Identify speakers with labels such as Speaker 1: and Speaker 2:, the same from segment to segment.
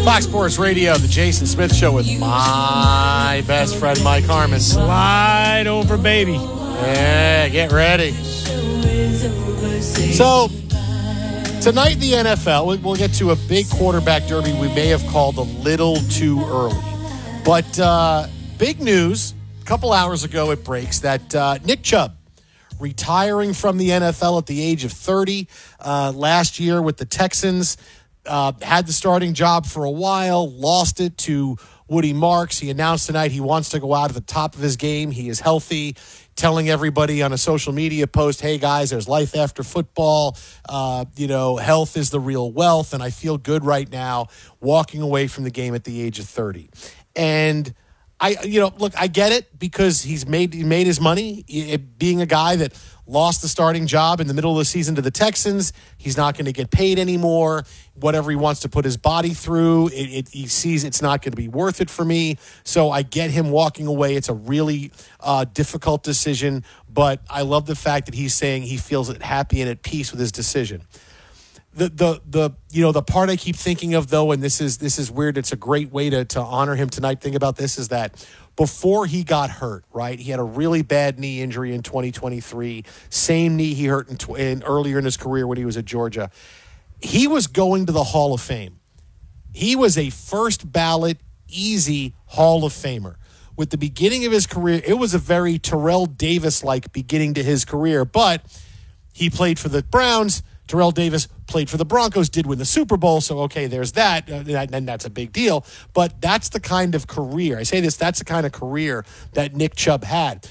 Speaker 1: Fox Sports Radio, the Jason Smith Show with my best friend, Mike Harmon.
Speaker 2: Slide over, baby.
Speaker 1: Yeah, get ready. So, tonight in the NFL, we'll get to a big quarterback derby we may have called a little too early. But big news, a couple hours ago it breaks that Nick Chubb, retiring from the NFL at the age of 30 last year with the Texans, had the starting job for a while, lost it to Woody Marks. He announced tonight he wants to go out at the top of his game. He is healthy, telling everybody on a social media post, hey, guys, there's life after football. Health is the real wealth, and I feel good right now walking away from the game at the age of 30. And I get it because he made his money being a guy that lost the starting job in the middle of the season to the Texans. He's not going to get paid anymore. Whatever he wants to put his body through, he sees it's not going to be worth it for me. So I get him walking away. It's a really difficult decision, but I love the fact that he's saying he feels happy and at peace with his decision. The part I keep thinking of, though, and this is weird, it's a great way to honor him tonight. Think about this, is that before he got hurt, right, he had a really bad knee injury in 2023, same knee he hurt earlier in his career when he was at Georgia. He was going to the Hall of Fame. He was a first ballot, easy Hall of Famer. With the beginning of his career, it was a very Terrell Davis-like beginning to his career, but he played for the Browns. Terrell Davis played for the Broncos, did win the Super Bowl, so okay, there's that, and that's a big deal. But that's the kind of career, I say this, that's the kind of career that Nick Chubb had.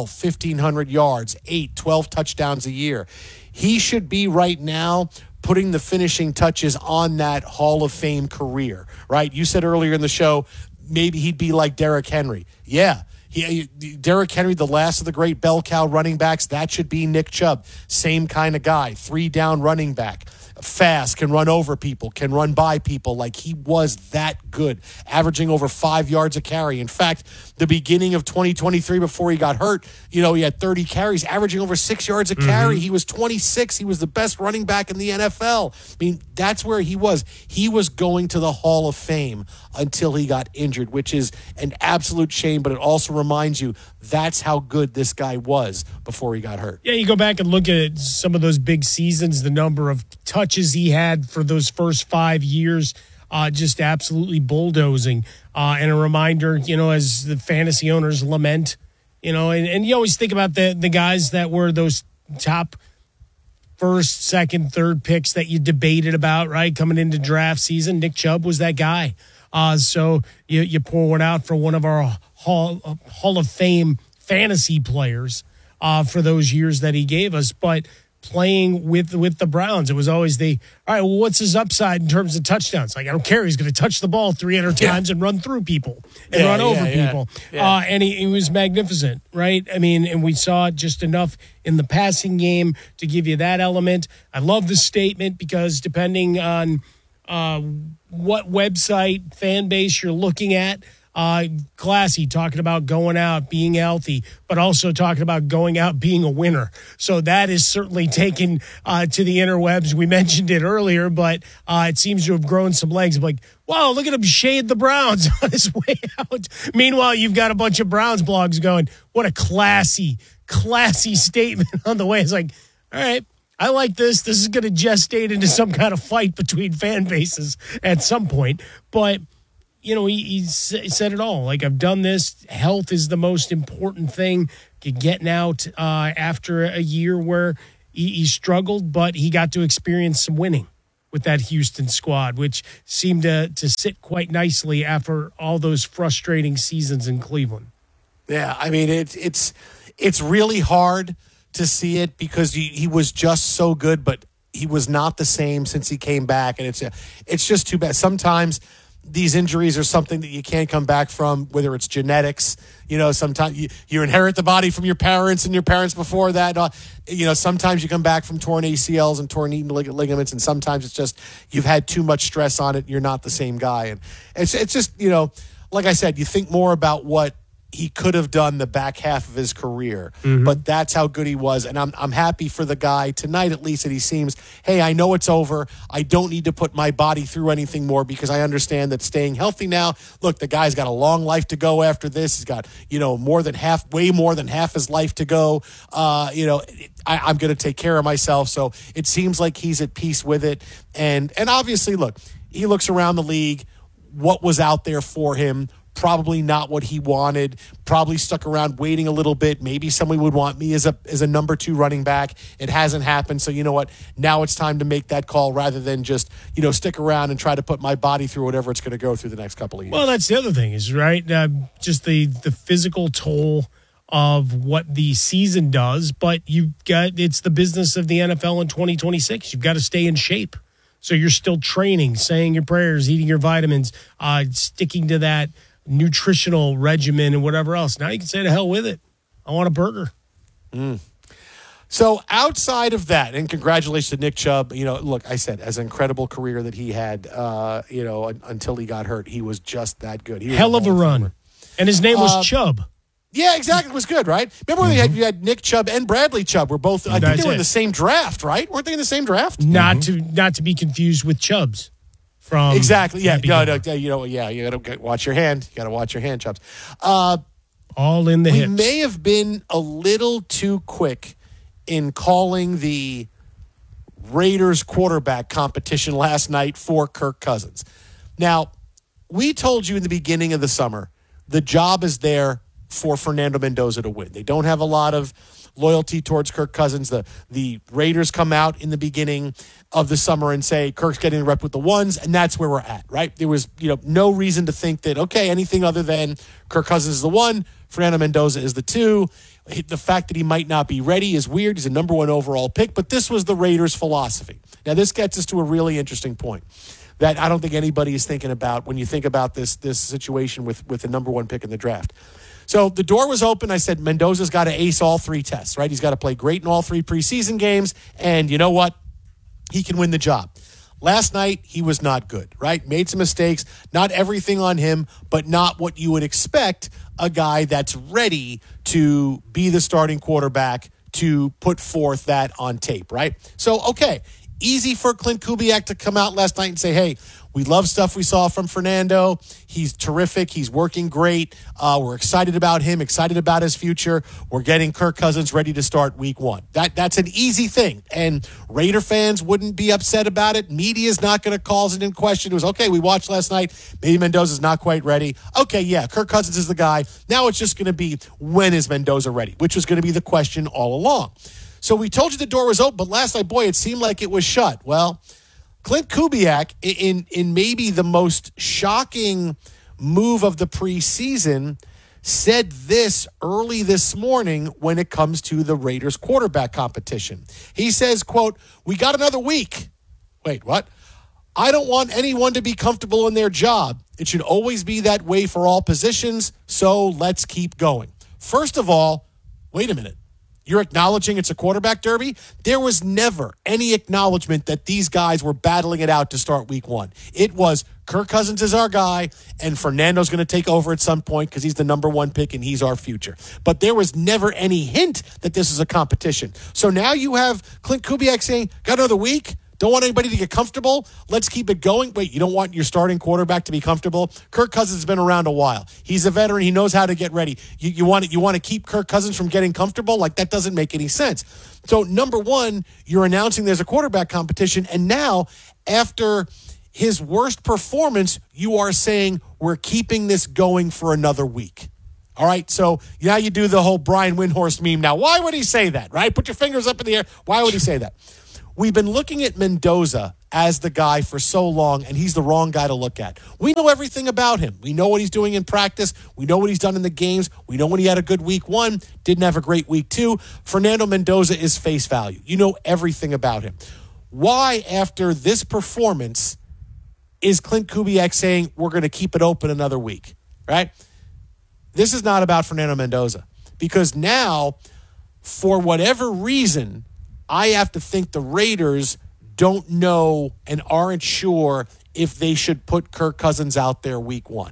Speaker 1: 1,500 yards, 12 touchdowns a year. He should be right now putting the finishing touches on that Hall of Fame career, right? You said earlier in the show, maybe he'd be like Derrick Henry. Yeah. Derrick Henry, the last of the great bell cow running backs, that should be Nick Chubb. Same kind of guy, 3-down running back. Fast, can run over people, can run by people. Like, he was that good, averaging over 5 yards a carry. In fact, the beginning of 2023, before he got hurt, he had 30 carries, averaging over 6 yards a carry. He was 26. He was the best running back in the NFL. I mean, that's where he was. He was going to the Hall of Fame until he got injured, which is an absolute shame, but it also reminds you that's how good this guy was before he got hurt.
Speaker 2: Yeah, you go back and look at some of those big seasons, the number of touches he had for those first 5 years, just absolutely bulldozing. And a reminder, as the fantasy owners lament, and you always think about the guys that were those top first, second, third picks that you debated about, right, coming into draft season. Nick Chubb was that guy. So you pour one out for one of our Hall of Fame fantasy players for those years that he gave us. But playing with the Browns, it was always all right, well, what's his upside in terms of touchdowns? Like, I don't care. He's going to touch the ball 300 times and run through people and run over people. Yeah. And he was magnificent, right? I mean, and we saw just enough in the passing game to give you that element. I love the statement because depending on what website, fan base you're looking at, classy, talking about going out, being healthy, but also talking about going out, being a winner. So that is certainly taken to the interwebs. We mentioned it earlier, but it seems to have grown some legs. Like, wow, look at him shade the Browns on his way out. Meanwhile, you've got a bunch of Browns blogs going, what a classy statement on the way. It's like, all right, I like this. This is going to gestate into some kind of fight between fan bases at some point. But he said it all. Like, I've done this. Health is the most important thing. Getting out after a year where he struggled, but he got to experience some winning with that Houston squad, which seemed to sit quite nicely after all those frustrating seasons in Cleveland.
Speaker 1: Yeah, I mean, it's really hard to see it because he was just so good, but he was not the same since he came back, and it's just too bad. Sometimes these injuries are something that you can't come back from, whether it's genetics. Sometimes you inherit the body from your parents and your parents before that. Sometimes you come back from torn ACLs and torn ligaments, and sometimes it's just you've had too much stress on it. You're not the same guy. And it's just, like I said, you think more about what he could have done the back half of his career. But that's how good he was. And I'm happy for the guy tonight, at least, that he seems, hey, I know it's over. I don't need to put my body through anything more because I understand that staying healthy now, look, the guy's got a long life to go after this. He's got, way more than half his life to go. I'm going to take care of myself. So it seems like he's at peace with it. And obviously, look, he looks around the league, what was out there for him. Probably not what he wanted. Probably stuck around waiting a little bit. Maybe somebody would want me as a number 2 running back. It hasn't happened. So you know what? Now it's time to make that call rather than just, stick around and try to put my body through whatever it's going to go through the next couple of years.
Speaker 2: Well, that's the other thing is, right, just the physical toll of what the season does. But it's the business of the NFL in 2026. You've got to stay in shape. So you're still training, saying your prayers, eating your vitamins, sticking to that nutritional regimen and whatever else. Now you can say to hell with it. I want a burger.
Speaker 1: So outside of that, and congratulations to Nick Chubb. Look, I said, as an incredible career that he had, until he got hurt, he was just that good. He was
Speaker 2: hell of a run. And his name was Chubb.
Speaker 1: Yeah, exactly. It was good, right? Remember when you had Nick Chubb and Bradley Chubb were both, I think they were in the same draft, right? Weren't they in the same draft?
Speaker 2: Not to be confused with Chubbs.
Speaker 1: Exactly. Yeah. No. You got to watch your hand. You got to watch your hand, Chubbs.
Speaker 2: All in the hips.
Speaker 1: We may have been a little too quick in calling the Raiders quarterback competition last night for Kirk Cousins. Now, we told you in the beginning of the summer, the job is there for Fernando Mendoza to win. They don't have a lot of loyalty towards Kirk Cousins. The Raiders come out in the beginning of the summer and say Kirk's getting the rep with the ones, and that's where we're at, right? There was no reason to think that, okay, anything other than Kirk Cousins is the 1, Fernando Mendoza is the 2. The fact that he might not be ready is weird. He's a number 1 overall pick, but this was the Raiders' philosophy. Now, this gets us to a really interesting point that I don't think anybody is thinking about when you think about this situation with the number 1 pick in the draft. So the door was open. I said, Mendoza's got to ace all 3 tests, right? He's got to play great in all 3 preseason games. And you know what? He can win the job. Last night, he was not good, right? Made some mistakes. Not everything on him, but not what you would expect a guy that's ready to be the starting quarterback to put forth that on tape, right? So, okay, easy for Clint Kubiak to come out last night and say, hey, we love stuff we saw from Fernando. He's terrific. He's working great. We're excited about him, excited about his future. We're getting Kirk Cousins ready to start week 1. That's an easy thing. And Raider fans wouldn't be upset about it. Media's not going to call it in question. It was, okay, we watched last night. Maybe Mendoza's not quite ready. Okay, yeah, Kirk Cousins is the guy. Now it's just going to be, when is Mendoza ready? Which was going to be the question all along. So we told you the door was open, but last night, boy, it seemed like it was shut. Well, Clint Kubiak, in maybe the most shocking move of the preseason, said this early this morning when it comes to the Raiders quarterback competition. He says, quote, "We got another week." Wait, what? "I don't want anyone to be comfortable in their job. It should always be that way for all positions, so let's keep going." First of all, wait a minute. You're acknowledging it's a quarterback derby? There was never any acknowledgement that these guys were battling it out to start week 1. It was Kirk Cousins is our guy, and Fernando's going to take over at some point because he's the number 1 pick and he's our future. But there was never any hint that this is a competition. So now you have Clint Kubiak saying, got another week? Don't want anybody to get comfortable? Let's keep it going. Wait, you don't want your starting quarterback to be comfortable? Kirk Cousins has been around a while. He's a veteran. He knows how to get ready. You want to keep Kirk Cousins from getting comfortable? Like, that doesn't make any sense. So, number 1, you're announcing there's a quarterback competition, and now, after his worst performance, you are saying we're keeping this going for another week. All right, so now you do the whole Brian Windhorst meme. Now, why would he say that, right? Put your fingers up in the air. Why would he say that? We've been looking at Mendoza as the guy for so long, and he's the wrong guy to look at. We know everything about him. We know what he's doing in practice. We know what he's done in the games. We know when he had a good week 1, didn't have a great week 2. Fernando Mendoza is face value. You know everything about him. Why, after this performance, is Clint Kubiak saying we're going to keep it open another week, right? This is not about Fernando Mendoza, because now, for whatever reason, I have to think the Raiders don't know and aren't sure if they should put Kirk Cousins out there week 1.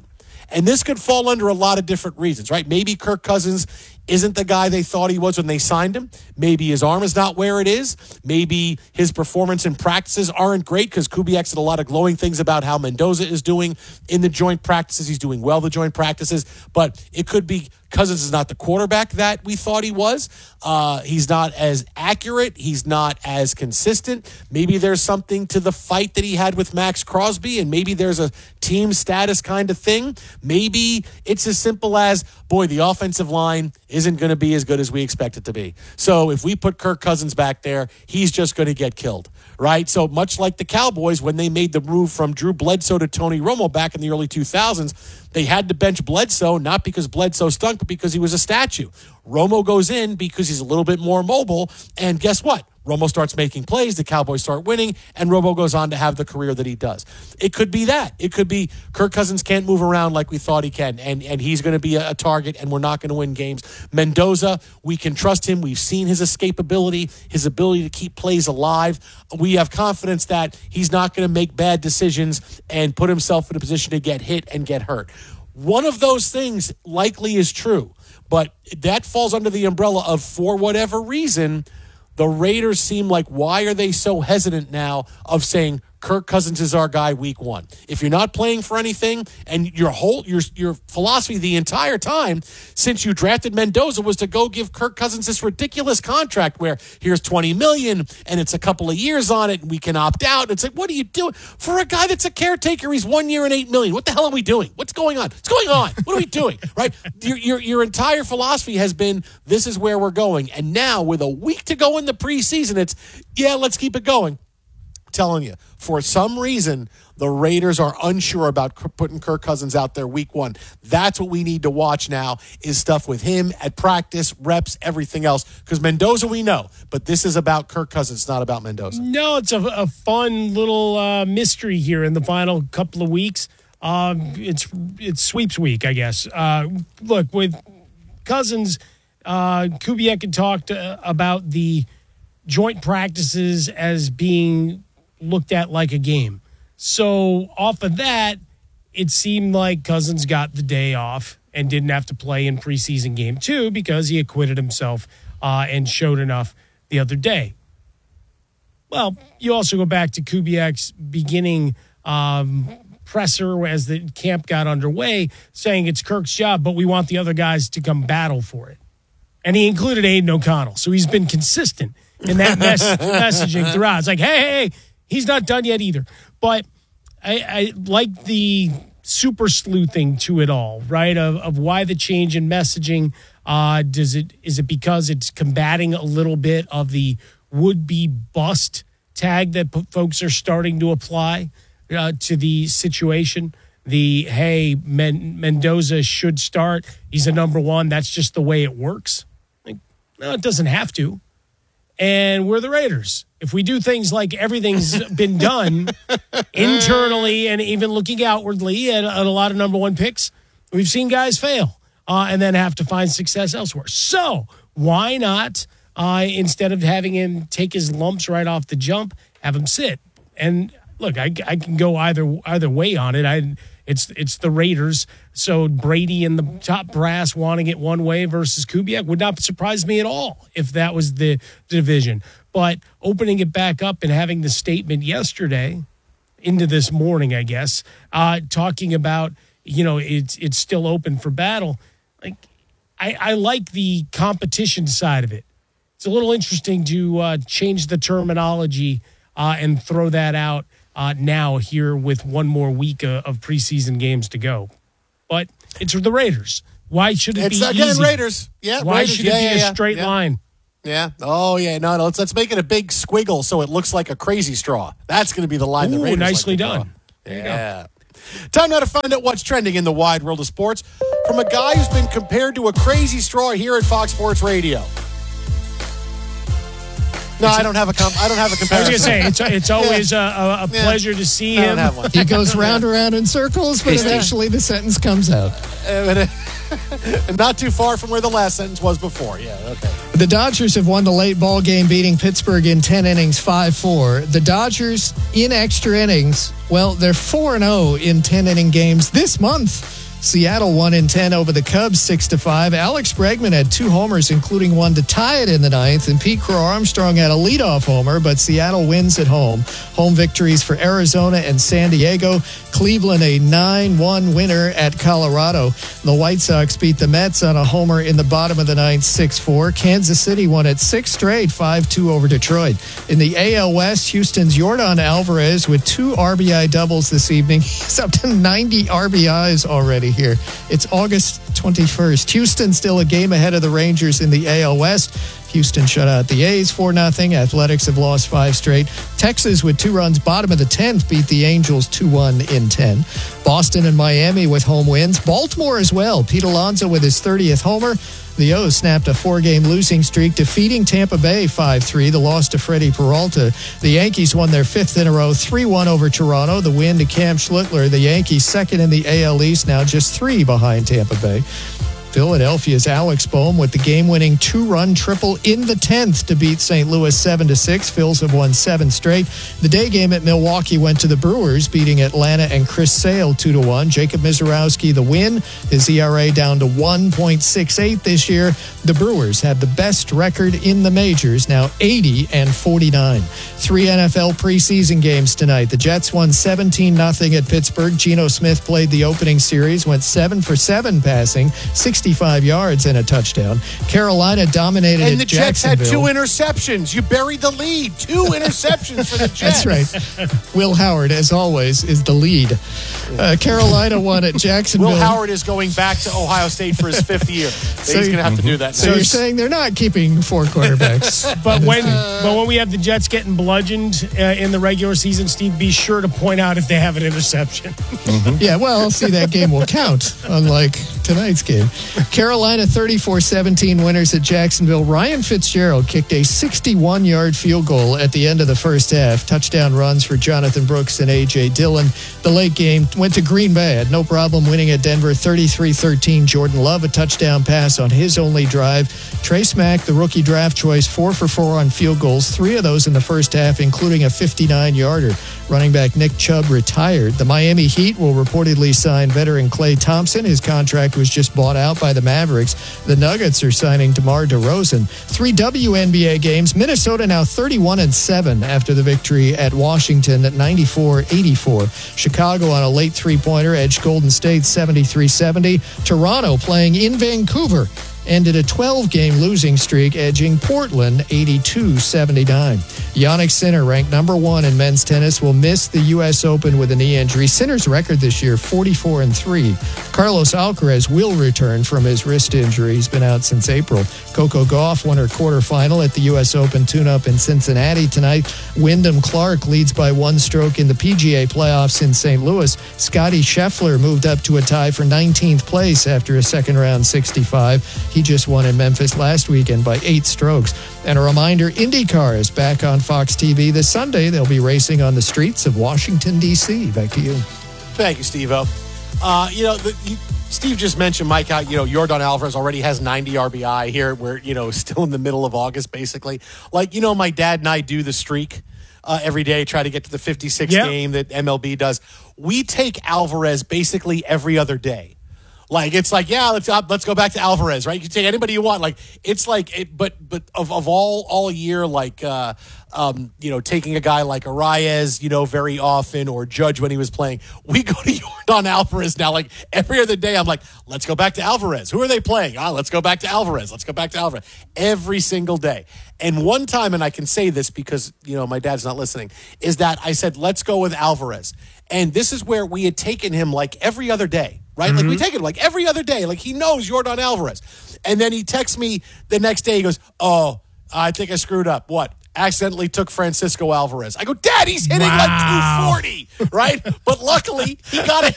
Speaker 1: And this could fall under a lot of different reasons, right? Maybe Kirk Cousins isn't the guy they thought he was when they signed him. Maybe his arm is not where it is. Maybe his performance in practices aren't great because Kubiak said a lot of glowing things about how Mendoza is doing in the joint practices. He's doing well, the joint practices. But it could be Cousins is not the quarterback that we thought he was. He's not as accurate. He's not as consistent. Maybe there's something to the fight that he had with Max Crosby, and maybe there's a team status kind of thing. Maybe it's as simple as, boy, the offensive line isn't going to be as good as we expect it to be. So if we put Kirk Cousins back there, he's just going to get killed, right? So much like the Cowboys, when they made the move from Drew Bledsoe to Tony Romo back in the early 2000s, they had to bench Bledsoe, not because Bledsoe stunk, but because he was a statue. Romo goes in because he's a little bit more mobile, and guess what? Romo starts making plays, the Cowboys start winning, and Romo goes on to have the career that he does. It could be that. It could be Kirk Cousins can't move around like we thought he can, and he's going to be a target, and we're not going to win games. Mendoza, we can trust him. We've seen his escapability, his ability to keep plays alive. We have confidence that he's not going to make bad decisions and put himself in a position to get hit and get hurt. One of those things likely is true, but that falls under the umbrella of, for whatever reason, the Raiders seem like, why are they so hesitant now of saying Kirk Cousins is our guy week one? If you're not playing for anything, and your philosophy the entire time since you drafted Mendoza was to go give Kirk Cousins this ridiculous contract where here's $20 million and it's a couple of years on it and we can opt out. It's like, what are you doing? For a guy that's a caretaker, he's 1 year and $8 million. What the hell are we doing? What's going on? What's going on? What are we doing? Right? Your entire philosophy has been, this is where we're going. And now with a week to go in the preseason, it's, yeah, let's keep it going. Telling you, for some reason, the Raiders are unsure about putting Kirk Cousins out there week one. That's what we need to watch now, is stuff with him at practice, reps, everything else. Because Mendoza we know, but this is about Kirk Cousins, it's not about Mendoza.
Speaker 2: No, it's a fun little mystery here in the final couple of weeks. It's sweeps week, I guess. Look, with Cousins, Kubiak had talked about the joint practices as being looked at like a game. So off of that, it seemed like Cousins got the day off and didn't have to play in preseason game 2 because he acquitted himself and showed enough the other day. Well, you also go back to Kubiak's beginning presser as the camp got underway, saying it's Kirk's job, but we want the other guys to come battle for it. And he included Aiden O'Connell. So he's been consistent in that messaging throughout. It's like, hey, he's not done yet either. But I like the super sleuthing to it all, right? Of why the change in messaging. Is it because it's combating a little bit of the would-be bust tag that folks are starting to apply to the situation? The, hey, Mendoza should start. He's a number one. That's just the way it works. Like, no, it doesn't have to. And we're the Raiders. If we do things like everything's been done internally and even looking outwardly at a lot of number one picks, we've seen guys fail and then have to find success elsewhere. So why not, instead of having him take his lumps right off the jump, have him sit? And look, I can go either way on it. It's the Raiders. So Brady and the top brass wanting it one way versus Kubiak would not surprise me at all if that was the division. But opening it back up and having the statement yesterday into this morning, I guess, talking about, it's still open for battle. Like, I like the competition side of it. It's a little interesting to change the terminology and throw that out now here with one more week of preseason games to go. But it's the Raiders. Why should it be easy?
Speaker 1: Again, Raiders. Yeah,
Speaker 2: Why
Speaker 1: Raiders.
Speaker 2: should it be a straight line?
Speaker 1: Yeah. Oh, yeah. No. Let's make it a big squiggle so it looks like a crazy straw. That's going to be the line that Raiders
Speaker 2: nicely
Speaker 1: like to
Speaker 2: done.
Speaker 1: Draw. Yeah. Time now to find out what's trending in the wide world of sports from a guy who's been compared to a crazy straw here at Fox Sports Radio. No, I don't have a comparison.
Speaker 2: I was going to say, it's always a pleasure to see him.
Speaker 3: He goes round and round in circles, but eventually the sentence comes out.
Speaker 1: Not too far from where the last sentence was before. Yeah, okay.
Speaker 3: The Dodgers have won the late ball game, beating Pittsburgh in 10 innings, 5-4. The Dodgers in extra innings, well, they're 4-0 in 10-inning games this month. Seattle won in 10 over the Cubs 6-5. Alex Bregman had 2 homers, including one to tie it in the 9th, and Pete Crow Armstrong had a leadoff homer, but Seattle wins at home. Home victories for Arizona and San Diego. Cleveland a 9-1 winner at Colorado. The White Sox beat the Mets on a homer in the bottom of the 9th 6-4. Kansas City won at 6 straight 5-2 over Detroit. In the AL West, Houston's Yordan Alvarez with 2 RBI doubles this evening. He's up to 90 RBIs already here. It's August 21st. Houston still a game ahead of the Rangers in the AL West. Houston shut out the A's 4-0. Athletics have lost 5 straight. Texas with 2 runs bottom of the 10th beat the Angels 2-1 in 10. Boston and Miami with home wins. Baltimore as well. Pete Alonso with his 30th homer. The O's snapped a 4-game losing streak, defeating Tampa Bay 5-3. The loss to Freddie Peralta. The Yankees won their 5th in a row, 3-1 over Toronto. The win to Cam Schlittler. The Yankees second in the AL East, now just 3 behind Tampa Bay. Philadelphia's Alex Boehm with the game-winning 2-run triple in the 10th to beat St. Louis 7-6. Phils have won 7 straight. The day game at Milwaukee went to the Brewers, beating Atlanta and Chris Sale 2-1. Jacob Mizorowski the win. His ERA down to 1.68 this year. The Brewers have the best record in the majors, now 80-49. 3 NFL preseason games tonight. The Jets won 17-0 at Pittsburgh. Geno Smith played the opening series, went 7 for 7 passing, 65 yards and a touchdown. Carolina dominated
Speaker 1: and the Jets had 2
Speaker 3: Jacksonville.
Speaker 1: interceptions. You buried the lead. 2 interceptions for the Jets.
Speaker 3: That's right. Will Howard, as always, is the lead. Carolina won at Jacksonville.
Speaker 1: Will Howard is going back to Ohio State for his 5th year. So he's going to have to do that now.
Speaker 3: So you're saying they're not keeping 4 quarterbacks.
Speaker 2: But when we have the Jets getting bludgeoned in the regular season, Steve, be sure to point out if they have an interception.
Speaker 3: Yeah, well, see, that game will count, unlike tonight's game. Carolina 34-17 winners at Jacksonville. Ryan Fitzgerald kicked a 61-yard field goal at the end of the first half. Touchdown runs for Jonathan Brooks and A.J. Dillon. The late game went to Green Bay. Had no problem winning at Denver 33-13. Jordan Love, a touchdown pass on his only drive. Trace Mack, the rookie draft choice, 4 for 4 on field goals. 3 of those in the first half, including a 59-yarder. Running back Nick Chubb retired. The Miami Heat will reportedly sign veteran Klay Thompson. His contract was just bought out by the Mavericks. The Nuggets are signing DeMar DeRozan. 3 WNBA games. Minnesota now 31-7 after the victory at Washington at 94-84. Chicago on a late 3-pointer edged Golden State 73-70. Toronto playing in Vancouver ended a 12-game losing streak, edging Portland 82-79. Jannik Sinner, ranked number 1 in men's tennis, will miss the U.S. Open with a knee injury. Sinner's record this year, 44-3. Carlos Alcaraz will return from his wrist injury. He's been out since April. Coco Gauff won her quarterfinal at the U.S. Open tune-up in Cincinnati tonight. Wyndham Clark leads by 1 stroke in the PGA playoffs in St. Louis. Scottie Scheffler moved up to a tie for 19th place after a second-round 65. He just won in Memphis last weekend by 8 strokes. And a reminder, IndyCar is back on Fox TV this Sunday. They'll be racing on the streets of Washington, D.C. Back to you.
Speaker 1: Thank you, Steve-O. Steve just mentioned, Mike, how, Yordan Alvarez already has 90 RBI here. We're, still in the middle of August, basically. My dad and I do the streak every day, try to get to the 56th game that MLB does. We take Alvarez basically every other day. Let's go back to Alvarez, right? You can take anybody you want. But of all year, taking a guy like Arraez, very often, or Judge when he was playing, we go to Yordan Alvarez now. Every other day, I'm like, let's go back to Alvarez. Who are they playing? Let's go back to Alvarez. Let's go back to Alvarez. Every single day. And one time, and I can say this because, my dad's not listening, is that I said, let's go with Alvarez. And this is where we had taken him every other day. Right? Mm-hmm. We take it every other day. He knows Yordan Alvarez. And then he texts me the next day. He goes, oh, I think I screwed up. What? Accidentally took Francisco Alvarez. I go, Dad, he's hitting 240, right? But luckily, he got a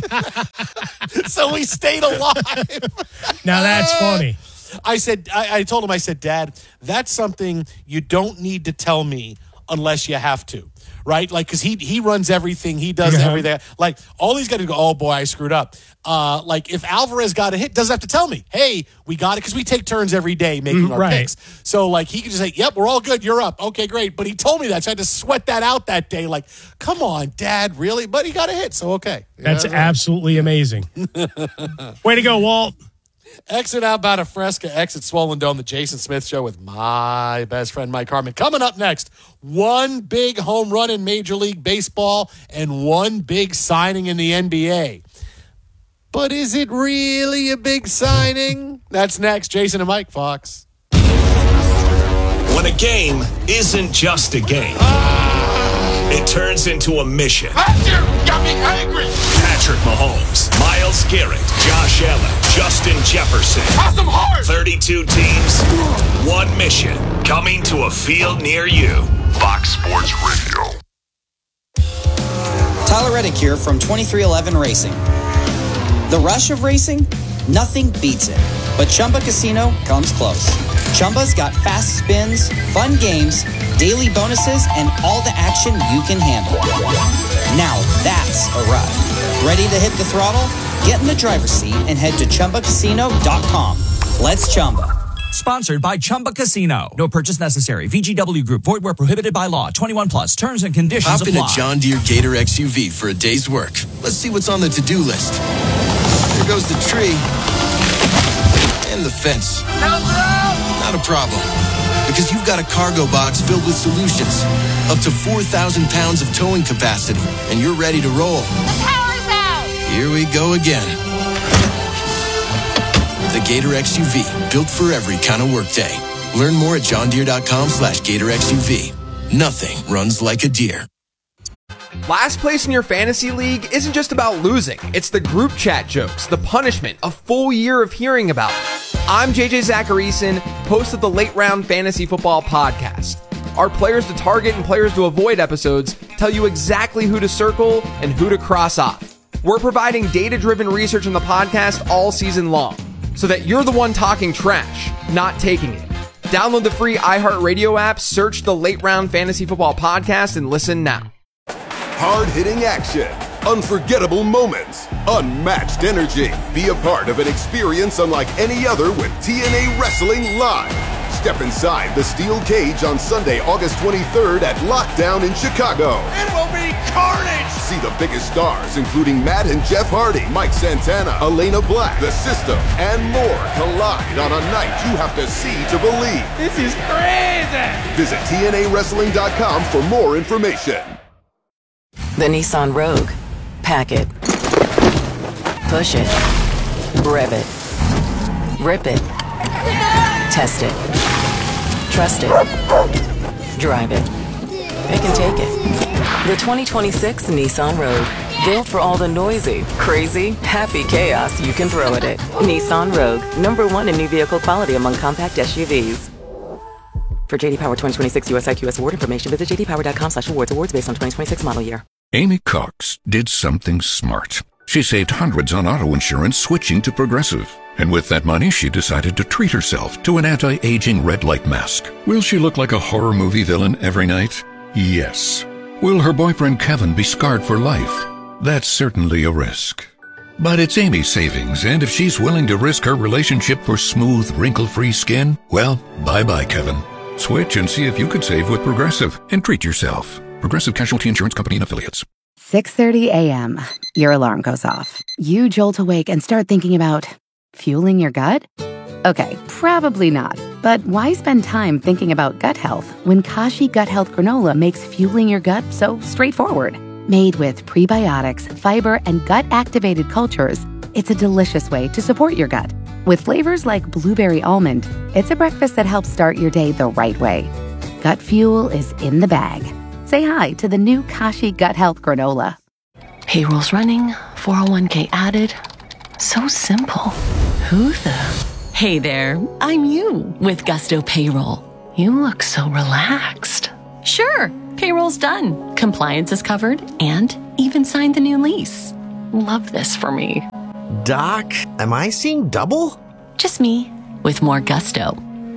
Speaker 1: hit. So we stayed alive.
Speaker 2: Now that's funny.
Speaker 1: I told him, Dad, that's something you don't need to tell me unless you have to. Right? Like, because he runs everything. He does everything. Like, all he's got to go, oh, boy, I screwed up. Like, if Alvarez got a hit, doesn't have to tell me, hey, we got it, because we take turns every day making our picks. So, like, he can just say, yep, we're all good. You're up. Okay, great. But he told me that, so I had to sweat that out that day. Like, come on, Dad, really? But he got a hit, so okay.
Speaker 2: That's absolutely amazing. Way to go, Walt.
Speaker 1: Exit outbound of Fresca, exit Swollen Dome, the Jason Smith Show with my best friend Mike Harmon. Coming up next, one big home run in Major League Baseball and one big signing in the NBA. But is it really a big signing? That's next. Jason and Mike, Fox.
Speaker 4: When a game isn't just a game, it turns into a mission.
Speaker 5: Got me angry.
Speaker 4: Patrick Mahomes, Myles Garrett, Josh Allen, Justin Jefferson.
Speaker 5: Awesome heart.
Speaker 4: 32 teams, one mission, coming to a field near you.
Speaker 5: Fox Sports Radio.
Speaker 6: Tyler Reddick here from 2311 Racing. The rush of racing? Nothing beats it. But Chumba Casino comes close. Chumba's got fast spins, fun games, daily bonuses, and all the action you can handle. Now that's a ride. Ready to hit the throttle? Get in the driver's seat and head to ChumbaCasino.com. Let's Chumba.
Speaker 7: Sponsored by Chumba Casino. No purchase necessary. VGW Group. Void where prohibited by law. 21 plus. Terms and conditions
Speaker 8: apply.
Speaker 7: Hop
Speaker 8: in a John Deere Gator XUV for a day's work. Let's see what's on the to-do list. There goes the tree. And the fence. Not a problem. Because you've got a cargo box filled with solutions. Up to 4,000 pounds of towing capacity. And you're ready to roll.
Speaker 9: The power's out!
Speaker 8: Here we go again. The Gator XUV, built for every kind of workday. Learn more at johndeere.com/Gator XUV. Nothing runs like a deer.
Speaker 10: Last place in your fantasy league isn't just about losing. It's the group chat jokes, the punishment, a full year of hearing about it. I'm JJ Zacharyson, host of the Late Round Fantasy Football Podcast. Our players to target and players to avoid episodes tell you exactly who to circle and who to cross off. We're providing data-driven research on the podcast all season long, so that you're the one talking trash, not taking it. Download the free iHeartRadio app, search the Late Round Fantasy Football Podcast, and listen now.
Speaker 11: Hard-hitting action, unforgettable moments, unmatched energy. Be a part of an experience unlike any other with TNA Wrestling Live. Step inside the steel cage on Sunday, August 23rd at Lockdown in Chicago.
Speaker 5: It will be carnage!
Speaker 11: See the biggest stars, including Matt and Jeff Hardy, Mike Santana, Elena Black, The System, and more collide on a night you have to see to believe.
Speaker 5: This is crazy!
Speaker 11: Visit TNAWrestling.com for more information.
Speaker 12: The Nissan Rogue. Pack it. Push it. Rev it. Rip it. Test it. Trust it. Drive it. It can take it. The 2026 Nissan Rogue. Built for all the noisy, crazy, happy chaos you can throw at it. Nissan Rogue. #1 in new vehicle quality among compact SUVs. For JD Power 2026 US IQS award information, visit jdpower.com/awards. Awards based on 2026 model year.
Speaker 13: Amy Cox did something smart. She saved hundreds on auto insurance switching to Progressive. And with that money, she decided to treat herself to an anti-aging red light mask. Will she look like a horror movie villain every night? Yes. Will her boyfriend Kevin be scarred for life? That's certainly a risk. But it's Amy's savings, and if she's willing to risk her relationship for smooth, wrinkle-free skin, well, bye-bye, Kevin. Switch and see if you could save with Progressive and treat yourself. Progressive Casualty Insurance Company and Affiliates.
Speaker 14: 6:30 a.m. Your alarm goes off. You jolt awake and start thinking about fueling your gut? Okay, probably not. But why spend time thinking about gut health when Kashi Gut Health Granola makes fueling your gut so straightforward? Made with prebiotics, fiber, and gut-activated cultures, it's a delicious way to support your gut. With flavors like blueberry almond, it's a breakfast that helps start your day the right way. Gut fuel is in the bag. Say hi to the new Kashi Gut Health Granola.
Speaker 15: Payroll's running, 401k added. So simple. Who the? Hey there, I'm you with Gusto Payroll. You look so relaxed. Sure, payroll's done. Compliance is covered and even signed the new lease. Love this for me.
Speaker 16: Doc, am I seeing double?
Speaker 15: Just me with more gusto.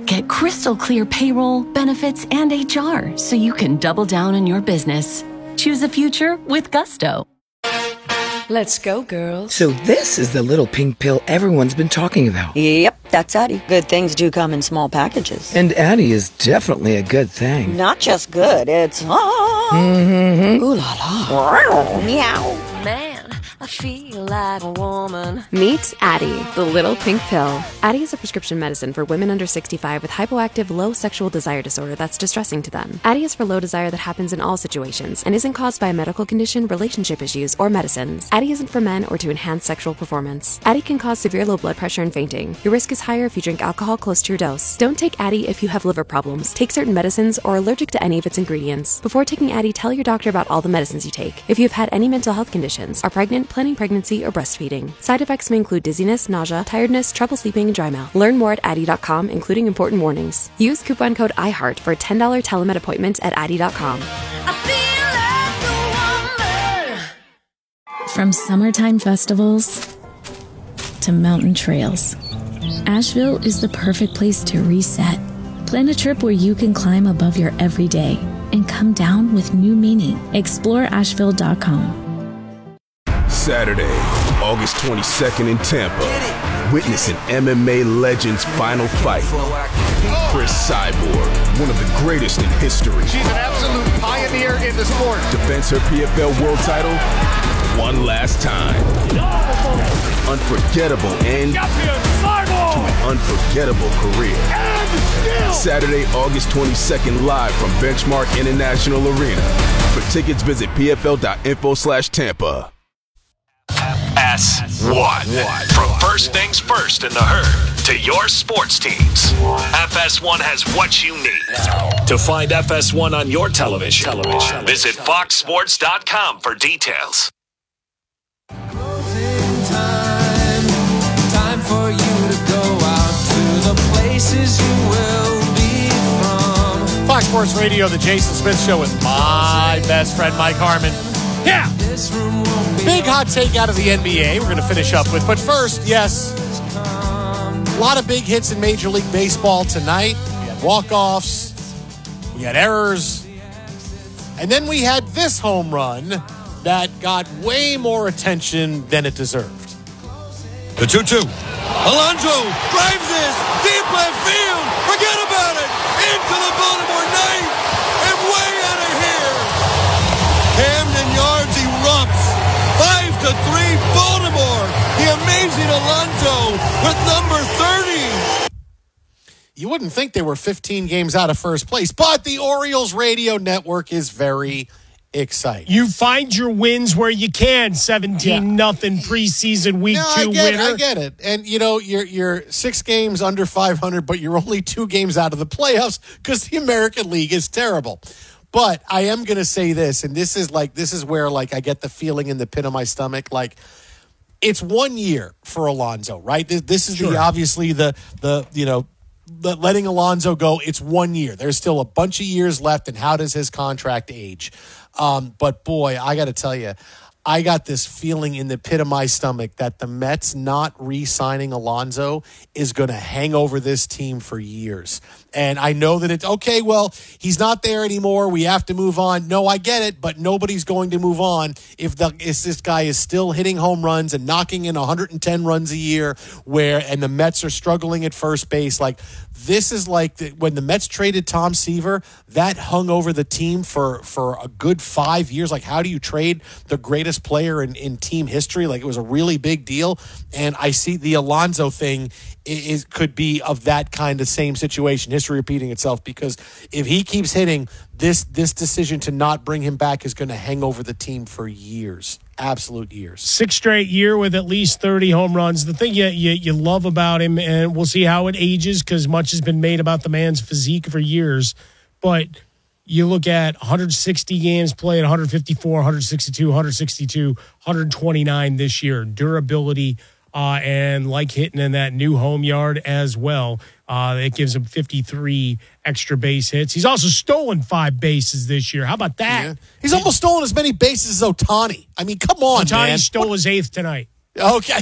Speaker 15: Get crystal clear payroll, benefits, and HR so you can double down on your business. Choose a future with Gusto.
Speaker 9: Let's go, girls.
Speaker 16: So this is the little pink pill everyone's been talking about.
Speaker 17: Yep, that's Addie. Good things do come in small packages.
Speaker 16: And Addie is definitely a good thing.
Speaker 17: Not just good, it's
Speaker 16: Mm-hmm.
Speaker 17: Ooh la la. Meow.
Speaker 9: Man, I feel like a woman.
Speaker 18: Meet Addie, the little pink pill. Addie is a prescription medicine for women under 65 with hypoactive low sexual desire disorder that's distressing to them. Addie is for low desire that happens in all situations and isn't caused by a medical condition, relationship issues, or medicines. Addie isn't for men or to enhance sexual performance. Addie can cause severe low blood pressure and fainting. Your risk is higher if you drink alcohol close to your dose. Don't take Addie if you have liver problems, take certain medicines, or are allergic to any of its ingredients. Before taking Addie, tell your doctor about all the medicines you take. If you have had any mental health conditions, are pregnant, planning pregnancy, or breastfeeding. Side effects may include dizziness, nausea, tiredness, trouble sleeping, and dry mouth. Learn more at Addie.com, including important warnings. Use coupon code IHEART for a $10 telemed appointment at Addie.com.
Speaker 19: From summertime festivals to mountain trails, Asheville is the perfect place to reset. Plan a trip where you can climb above your everyday and come down with new meaning. Explore Asheville.com.
Speaker 20: Saturday, August 22nd in Tampa. Witness an MMA legend's final fight. Chris Cyborg, one of the greatest in history.
Speaker 5: She's an absolute pioneer in the sport.
Speaker 20: Defends her PFL world title one last time. Unforgettable end to an unforgettable career. Saturday, August 22nd, live from Benchmark International Arena. For tickets, visit pfl.info/Tampa.
Speaker 4: FS1. From first things first in the herd to your sports teams, FS1 has what you need. To find FS1 on your television, visit foxsports.com for details.
Speaker 21: Time for you to go out to the places you will be from.
Speaker 1: Fox Sports Radio, the Jason Smith Show with my best friend, Mike Harmon. Yeah. Big hot take out of the NBA we're going to finish up with. But first, yes, a lot of big hits in Major League Baseball tonight. We had walk-offs. We had errors. And then we had this home run that got way more attention than it deserved.
Speaker 22: The 2-2. Alonso drives this deep left field. Forget about it. Into the Baltimore ninth and way out of here. Camden Yards erupts. 5-3 Baltimore. The amazing Alonso with number 30.
Speaker 1: You wouldn't think they were 15 games out of first place, but the Orioles radio network is very exciting.
Speaker 2: You find your wins where you can. 17-0 preseason week 2 winner.
Speaker 1: I get it. And you know, you're 6 games under 500, but you're only 2 games out of the playoffs because the American League is terrible. But I am going to say this, and this is where I get the feeling in the pit of my stomach. Like, it's 1 year for Alonso, right? This is obviously the letting Alonso go. It's 1 year. There's still a bunch of years left, and how does his contract age? But boy, I got to tell you, I got this feeling in the pit of my stomach that the Mets not re-signing Alonso is going to hang over this team for years. And I know that it's, okay, well, he's not there anymore. We have to move on. No, I get it, but nobody's going to move on if this guy is still hitting home runs and knocking in 110 runs a year and the Mets are struggling at first base. Like, this is like when the Mets traded Tom Seaver, that hung over the team for a good 5 years. Like, how do you trade the greatest player in team history? Like, it was a really big deal. And I see the Alonso thing could be of that kind of same situation, history repeating itself, because if he keeps hitting, this decision to not bring him back is going to hang over the team for years. Absolute years.
Speaker 2: 6 straight year with at least 30 home runs. The thing you love about him, and we'll see how it ages because much has been made about the man's physique for years, but you look at 160 games played, 154, 162, 162, 129 this year. Durability, and like hitting in that new home yard as well. It gives him 53 extra base hits. He's also stolen 5 bases this year. How about that?
Speaker 1: Yeah. He's almost stolen as many bases as Ohtani. I mean, come on, man.
Speaker 2: Ohtani stole his 8th tonight.
Speaker 1: Okay.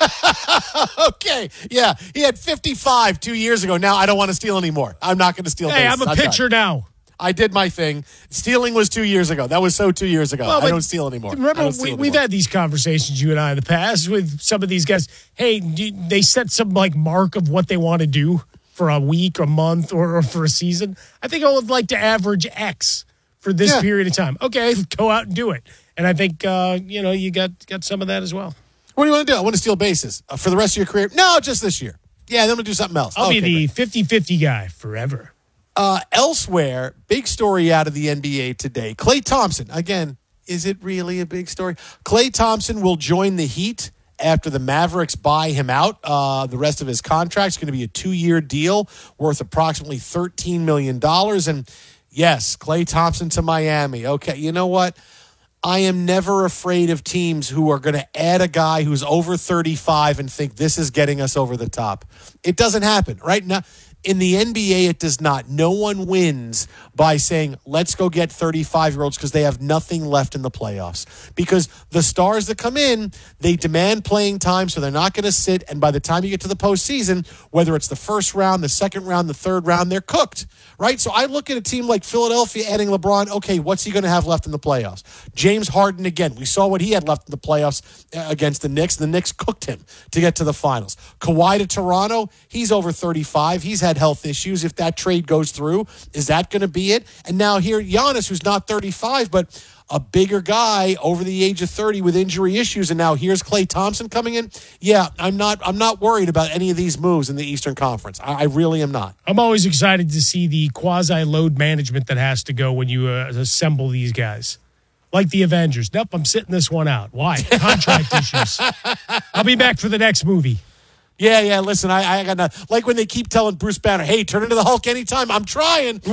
Speaker 1: Okay. Yeah. He had 55 2 years ago. Now I don't want to steal anymore. I'm not going to steal.
Speaker 2: Hey,
Speaker 1: bases.
Speaker 2: I'm a pitcher now.
Speaker 1: I did my thing. Stealing was 2 years ago. That was 2 years ago.
Speaker 2: Well,
Speaker 1: I don't steal anymore.
Speaker 2: Remember, we've had these conversations, you and I, in the past with some of these guys. Hey, they set some mark of what they want to do for a week, a month, or for a season. I think I would like to average X for this period of time. Okay, go out and do it. And I think you got some of that as well.
Speaker 1: What do you want to do? I want to steal bases for the rest of your career. No, just this year. Yeah, then I'm going to do something else.
Speaker 2: I'll be the 50-50 guy forever.
Speaker 1: Elsewhere, big story out of the NBA today. Klay Thompson, again, is it really a big story? Klay Thompson will join the Heat after the Mavericks buy him out. The rest of his contract is going to be a 2-year deal worth approximately $13 million. And yes, Klay Thompson to Miami. Okay, you know what? I am never afraid of teams who are going to add a guy who's over 35 and think this is getting us over the top. It doesn't happen, right? Now, in the NBA, it does not. No one wins by saying, let's go get 35-year-olds because they have nothing left in the playoffs. Because the stars that come in, they demand playing time, so they're not going to sit. And by the time you get to the postseason, whether it's the first round, the second round, the third round, they're cooked, right? So I look at a team like Philadelphia adding LeBron. Okay, what's he going to have left in the playoffs? James Harden, again, we saw what he had left in the playoffs against the Knicks. The Knicks cooked him to get to the finals. Kawhi to Toronto, he's over 35. He's had health issues. If that trade goes through, is that going to be it? And now here, Giannis, who's not 35, but a bigger guy over the age of 30 with injury issues, and now here's Klay Thompson coming in. Yeah, I'm not worried about any of these moves in the Eastern Conference. I really am not.
Speaker 2: I'm always excited to see the quasi-load management that has to go when you assemble these guys. Like the Avengers. Nope, I'm sitting this one out. Why? Contract issues. I'll be back for the next movie.
Speaker 1: Yeah. Listen, I got to, like when they keep telling Bruce Banner, hey, turn into the Hulk anytime. I'm trying.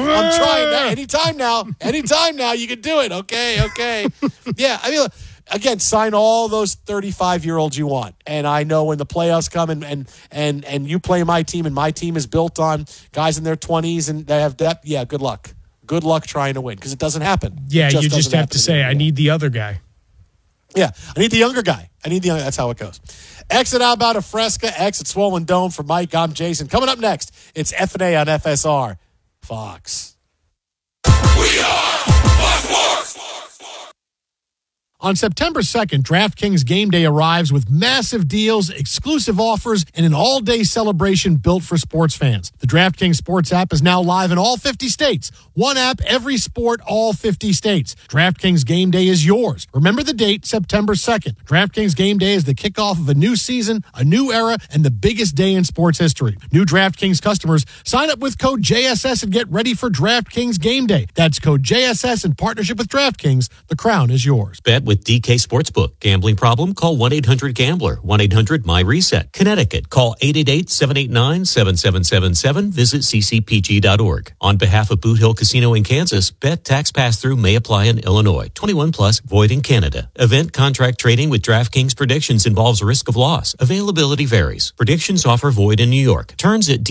Speaker 1: Anytime now. You can do it. Okay. Yeah. I mean, again, sign all those 35-year-olds you want. And I know when the playoffs come and you play my team and my team is built on guys in their 20s and they have depth. Yeah, good luck. Good luck trying to win because it doesn't happen.
Speaker 2: Yeah, you just have to say, I need the other guy.
Speaker 1: Yeah, I need the younger guy. That's how it goes. Exit out about a Fresca, exit Swollen Dome for Mike. I'm Jason. Coming up next, it's F&A on FSR. Fox.
Speaker 22: We are Fox Sports.
Speaker 1: On September 2nd, DraftKings Game Day arrives with massive deals, exclusive offers, and an all-day celebration built for sports fans. The DraftKings Sports app is now live in all 50 states. One app, every sport, all 50 states. DraftKings Game Day is yours. Remember the date, September 2nd. DraftKings Game Day is the kickoff of a new season, a new era, and the biggest day in sports history. New DraftKings customers, sign up with code JSS and get ready for DraftKings Game Day. That's code JSS in partnership with DraftKings. The crown is yours.
Speaker 3: Bet with DK Sportsbook. Gambling problem? Call 1-800-GAMBLER. 1-800-MY-RESET. Connecticut. Call 888-789-7777. Visit ccpg.org. On behalf of Boot Hill Casino in Kansas, bet tax pass-through may apply in Illinois. 21 plus, void in Canada. Event contract trading with DraftKings Predictions involves risk of loss. Availability varies. Predictions offer void in New York. Terms at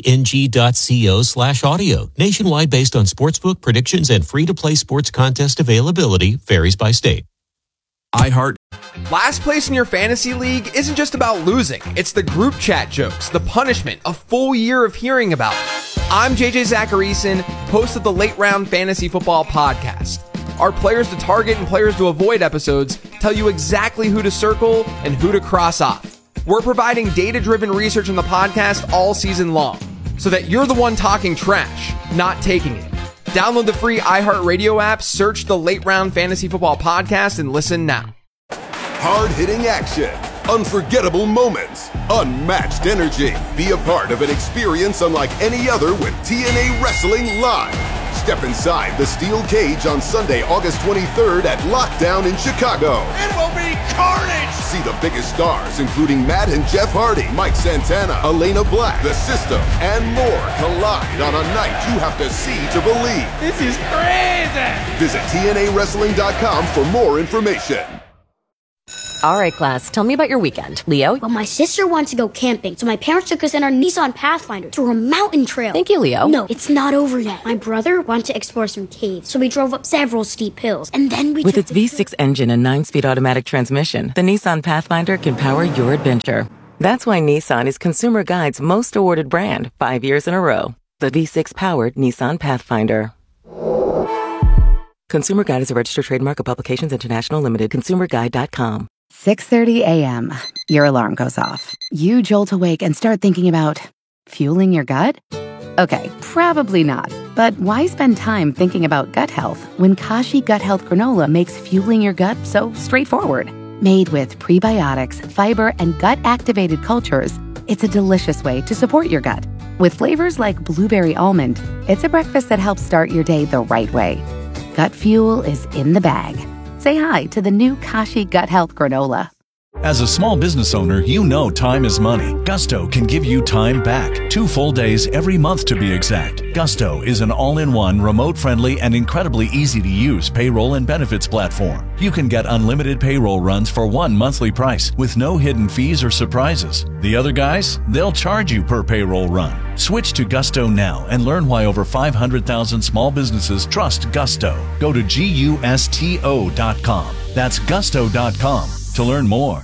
Speaker 3: dkng.co/audio. Nationwide based on sportsbook predictions and free-to-play sports contest availability varies by state.
Speaker 10: iHeart. Last place in your fantasy league isn't just about losing. It's the group chat jokes, the punishment, a full year of hearing about it. I'm JJ Zacharyson, host of the Late Round Fantasy Football Podcast. Our players to target and players to avoid episodes tell you exactly who to circle and who to cross off. We're providing data-driven research on the podcast all season long, so that you're the one talking trash, not taking it. Download the free iHeartRadio app, search the Late Round Fantasy Football Podcast, and listen now.
Speaker 11: Hard-hitting action, unforgettable moments, unmatched energy. Be a part of an experience unlike any other with TNA Wrestling Live. Step inside the steel cage on Sunday, August 23rd at Lockdown in Chicago.
Speaker 22: It will be carnage!
Speaker 11: See the biggest stars, including Matt and Jeff Hardy, Mike Santana, Elena Black, The System, and more collide on a night you have to see to believe.
Speaker 22: This is crazy!
Speaker 11: Visit TNAWrestling.com for more information.
Speaker 6: All right, class, tell me about your weekend. Leo?
Speaker 7: Well, my sister wants to go camping, so my parents took us in our Nissan Pathfinder through a mountain trail.
Speaker 6: Thank you, Leo.
Speaker 7: No, it's not over yet. My brother wanted to explore some caves, so we drove up several steep hills, and then we
Speaker 12: With its V6 engine and 9-speed automatic transmission, the Nissan Pathfinder can power your adventure. That's why Nissan is Consumer Guide's most awarded brand 5 years in a row. The V6-powered Nissan Pathfinder. Consumer Guide is a registered trademark of Publications International Limited. ConsumerGuide.com.
Speaker 14: 6:30 a.m. Your alarm goes off. You jolt awake and start thinking about fueling your gut? Okay, probably not. But why spend time thinking about gut health when Kashi Gut Health Granola makes fueling your gut so straightforward? Made with prebiotics, fiber, and gut-activated cultures, it's a delicious way to support your gut. With flavors like blueberry almond, it's a breakfast that helps start your day the right way. Gut fuel is in the bag. Say hi to the new Kashi Gut Health Granola.
Speaker 23: As a small business owner, you know time is money. Gusto can give you time back. 2 full days every month to be exact. Gusto is an all-in-one, remote-friendly, and incredibly easy-to-use payroll and benefits platform. You can get unlimited payroll runs for one monthly price with no hidden fees or surprises. The other guys, they'll charge you per payroll run. Switch to Gusto now and learn why over 500,000 small businesses trust Gusto. Go to GUSTO.com. That's Gusto.com to learn more.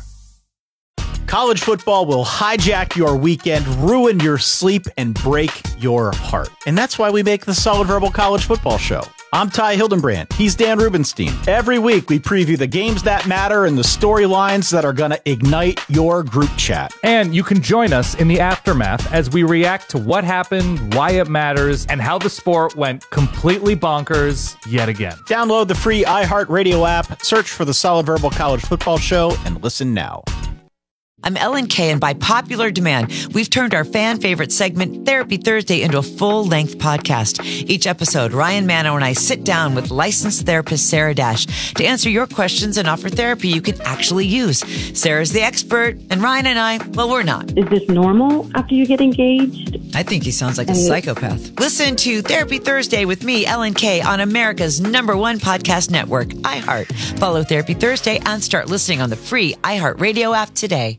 Speaker 24: College football will hijack your weekend, ruin your sleep, and break your heart. And that's why we make the Solid Verbal College Football Show. I'm Ty Hildenbrand. He's Dan Rubenstein. Every week, we preview the games that matter and the storylines that are going to ignite your group chat.
Speaker 25: And you can join us in the aftermath as we react to what happened, why it matters, and how the sport went completely bonkers yet again.
Speaker 24: Download the free iHeartRadio app, search for the Solid Verbal College Football Show, and listen now.
Speaker 26: I'm Ellen Kay, and by popular demand, we've turned our fan favorite segment, Therapy Thursday, into a full-length podcast. Each episode, Ryan Mano and I sit down with licensed therapist Sarah Dash to answer your questions and offer therapy you can actually use. Sarah's the expert, and Ryan and I, well, we're not.
Speaker 27: Is this normal after you get engaged?
Speaker 26: I think he sounds like a psychopath. Listen to Therapy Thursday with me, Ellen Kay, on America's #1 podcast network, iHeart. Follow Therapy Thursday and start listening on the free iHeartRadio app today.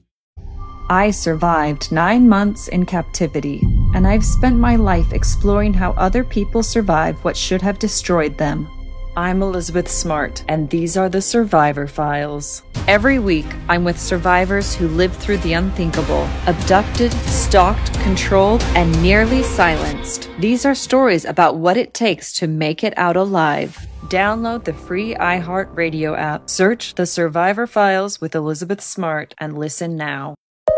Speaker 28: I survived 9 months in captivity, and I've spent my life exploring how other people survive what should have destroyed them. I'm Elizabeth Smart, and these are the Survivor Files. Every week, I'm with survivors who lived through the unthinkable, abducted, stalked, controlled, and nearly silenced. These are stories about what it takes to make it out alive. Download the free iHeartRadio app, search The Survivor Files with Elizabeth Smart, and listen now.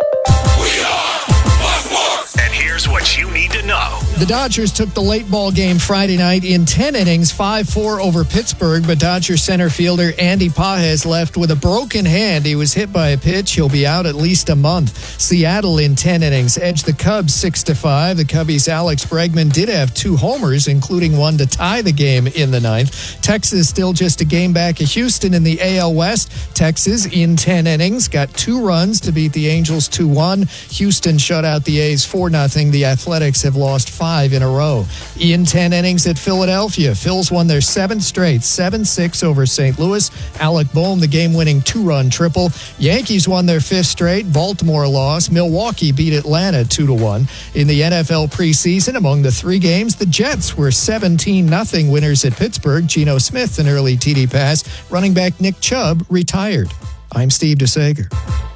Speaker 4: And here's what you need to know.
Speaker 2: The Dodgers took the late ball game Friday night in 10 innings, 5-4 over Pittsburgh, but Dodger center fielder Andy Pages left with a broken hand. He was hit by a pitch. He'll be out at least a month. Seattle in 10 innings edged the Cubs 6-5. The Cubbies' Alex Bregman did have 2 homers, including one to tie the game in the 9th. Texas still just a game back of Houston in the AL West. Texas in 10 innings got 2 runs to beat the Angels 2-1. Houston shut out the A's 4-0. The Athletics have lost 5 in a row. In 10 innings at Philadelphia, Phils won their 7th straight, 7-6 over St. Louis. Alec Boehm, the game-winning 2-run triple. Yankees won their 5th straight. Baltimore lost. Milwaukee beat Atlanta 2-1. In the NFL preseason, among the 3 games, the Jets were 17-0 winners at Pittsburgh. Geno Smith, an early TD pass. Running back Nick Chubb retired. I'm Steve DeSager.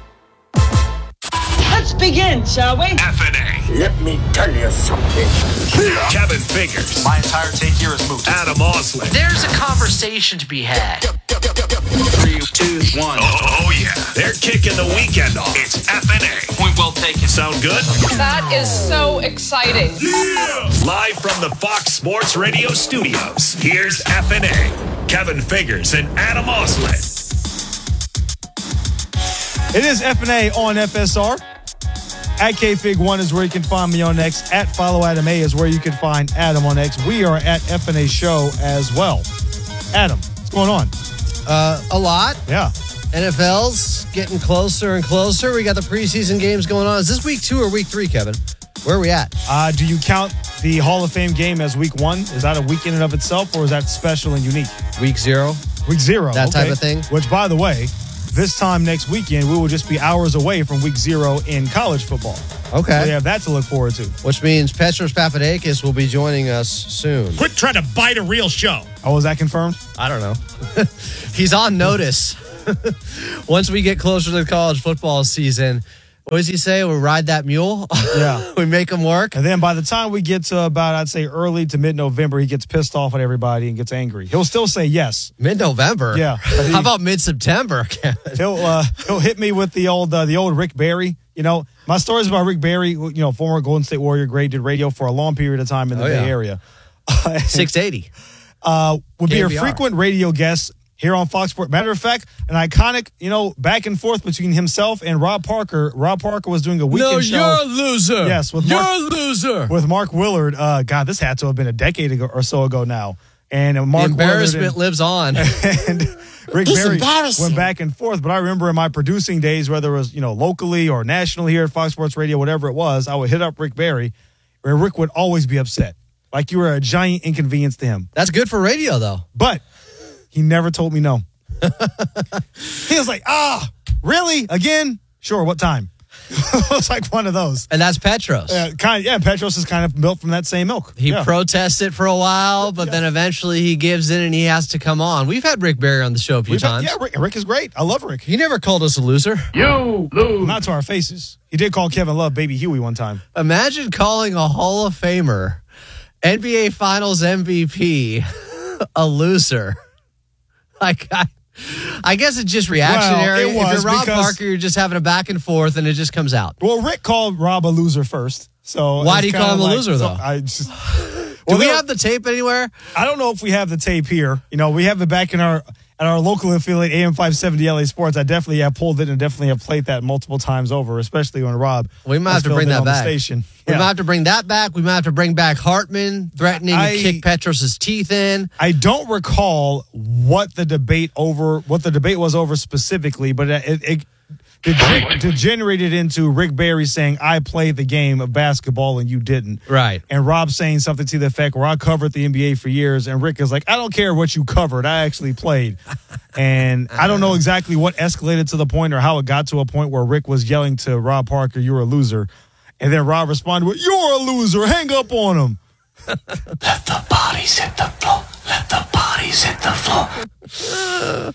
Speaker 29: Let's begin, shall we?
Speaker 4: FNA.
Speaker 29: Let me tell you something.
Speaker 4: Kevin Figures.
Speaker 30: My entire take here is moot.
Speaker 4: Adam Osley.
Speaker 29: There's a conversation to be had.
Speaker 30: 3, 2, 1.
Speaker 4: Oh, yeah. They're kicking the weekend off. It's FNA.
Speaker 30: Point well taken.
Speaker 4: Sound good?
Speaker 29: That is so exciting.
Speaker 4: Yeah! Live from the Fox Sports Radio studios, here's FNA. Kevin Figures and Adam Osley.
Speaker 31: It is FNA on FSR. At KFig1 is where you can find me on X. At Follow Adam A is where you can find Adam on X. We are at FNA Show as well. Adam, what's going on?
Speaker 32: A lot.
Speaker 31: Yeah.
Speaker 32: NFL's getting closer and closer. We got the preseason games going on. Is this week 2 or week 3, Kevin? Where are we at?
Speaker 31: Do you count the Hall of Fame game as week 1? Is that a week in and of itself, or is that special and unique?
Speaker 32: Week 0.
Speaker 31: Week 0.
Speaker 32: That type of thing.
Speaker 31: Which, by the way, this time next weekend, we will just be hours away from week 0 in college football.
Speaker 32: Okay.
Speaker 31: So we have that to look forward to.
Speaker 32: Which means Petros Papadakis will be joining us soon.
Speaker 2: Quit trying to bite a real show.
Speaker 31: Oh, is that confirmed?
Speaker 32: I don't know. He's on notice. Once we get closer to the college football season, what does he say? We ride that mule?
Speaker 31: Yeah.
Speaker 32: We make him work?
Speaker 31: And then by the time we get to about, I'd say, early to mid-November, he gets pissed off at everybody and gets angry. He'll still say yes.
Speaker 32: Mid-November?
Speaker 31: Yeah.
Speaker 32: How about mid-September?
Speaker 31: He'll hit me with the old Rick Barry. You know, my stories about Rick Barry, you know, former Golden State Warrior, great, did radio for a long period of time in the Bay Area.
Speaker 32: 680.
Speaker 31: Would be a
Speaker 32: KBR.
Speaker 31: frequent radio guest here on Fox Sports. Matter of fact, an iconic, you know, back and forth between himself and Rob Parker. Rob Parker was doing a weekend show.
Speaker 32: You're a loser.
Speaker 31: Yes,
Speaker 32: You're a loser.
Speaker 31: With Mark Willard. God, this had to have been a decade ago or so ago now. And Mark
Speaker 32: the embarrassment lives on.
Speaker 31: And Rick Barry went back and forth. But I remember in my producing days, whether it was, you know, locally or nationally here at Fox Sports Radio, whatever it was, I would hit up Rick Barry, where Rick would always be upset. Like you were a giant inconvenience to him.
Speaker 32: That's good for radio, though.
Speaker 31: But he never told me no. He was like, really? Again? Sure, what time? It was like one of those.
Speaker 32: And that's Petros.
Speaker 31: Petros is kind of built from that same milk.
Speaker 32: He protests it for a while, but then eventually he gives in and he has to come on. We've had Rick Barry on the show a few times.
Speaker 31: Rick is great. I love Rick.
Speaker 32: He never called us a loser.
Speaker 31: You lose. Not to our faces. He did call Kevin Love Baby Huey one time.
Speaker 32: Imagine calling a Hall of Famer, NBA Finals MVP, a loser. Like, I guess it's just reactionary.
Speaker 31: Well, it was
Speaker 32: if you're Rob
Speaker 31: because-
Speaker 32: Parker, you're just having a back and forth and it just comes out.
Speaker 31: Well, Rick called Rob a loser first. So
Speaker 32: Why
Speaker 31: it's
Speaker 32: did he
Speaker 31: kinda
Speaker 32: call him a
Speaker 31: like-
Speaker 32: loser, though?
Speaker 31: Do
Speaker 32: we have the tape anywhere?
Speaker 31: I don't know if we have the tape here. You know, we have it back in our local affiliate, AM 570 LA Sports. I definitely have pulled it and definitely have played that multiple times over, especially when Rob.
Speaker 32: We might have to bring that back.
Speaker 31: Station.
Speaker 32: We might have to bring that back. We might have to bring back Hartman threatening to kick Petros' teeth in.
Speaker 31: I don't recall what the debate was over specifically, but it degenerated into Rick Barry saying, I played the game of basketball and you didn't.
Speaker 32: Right.
Speaker 31: And Rob saying something to the effect where I covered the NBA for years, and Rick is like, I don't care what you covered. I actually played. And I don't know exactly what escalated to the point or how it got to a point where Rick was yelling to Rob Parker, you're a loser. And then Rob responded with, you're a loser. Hang up on him.
Speaker 29: Let the bodies hit the floor. Let the bodies hit the floor.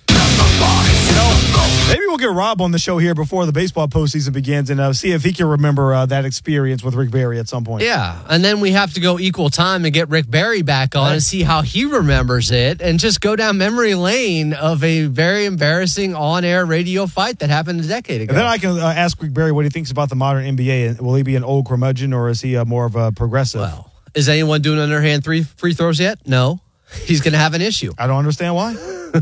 Speaker 31: Maybe we'll get Rob on the show here before the baseball postseason begins and see if he can remember that experience with Rick Barry at some point.
Speaker 32: Yeah, and then we have to go equal time and get Rick Barry back on and see how he remembers it and just go down memory lane of a very embarrassing on-air radio fight that happened a decade ago.
Speaker 31: And then I can ask Rick Barry what he thinks about the modern NBA. Will he be an old curmudgeon or is he more of a progressive?
Speaker 32: Well, is anyone doing underhand free throws yet? No. He's going to have an issue.
Speaker 31: I don't understand why.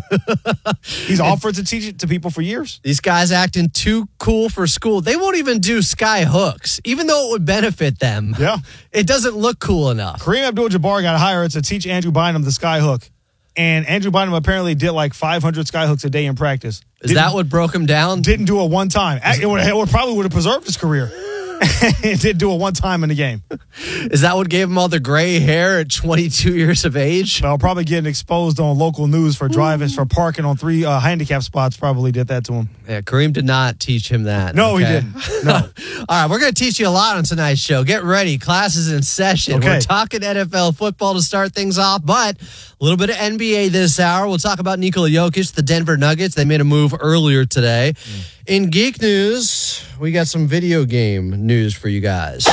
Speaker 31: He's offered to teach it to people for years.
Speaker 32: These guys acting too cool for school. They won't even do sky hooks, even though it would benefit them.
Speaker 31: Yeah.
Speaker 32: It doesn't look cool enough.
Speaker 31: Kareem Abdul-Jabbar got hired to teach Andrew Bynum the sky hook. And Andrew Bynum apparently did like 500 sky hooks a day in practice.
Speaker 32: Is that what broke him down?
Speaker 31: Didn't do it one time. It probably would have preserved his career. It did do it one time in the game.
Speaker 32: Is that what gave him all the gray hair at 22 years of age?
Speaker 31: Well, probably getting exposed on local news for driving, for parking on 3 handicap spots probably did that to him.
Speaker 32: Yeah, Kareem did not teach him that.
Speaker 31: No, he didn't. No.
Speaker 32: All right, we're going to teach you a lot on tonight's show. Get ready. Class is in session.
Speaker 31: Okay.
Speaker 32: We're talking NFL football to start things off, but a little bit of NBA this hour. We'll talk about Nikola Jokic, the Denver Nuggets. They made a move earlier today. In geek news, we got some video game news for you guys.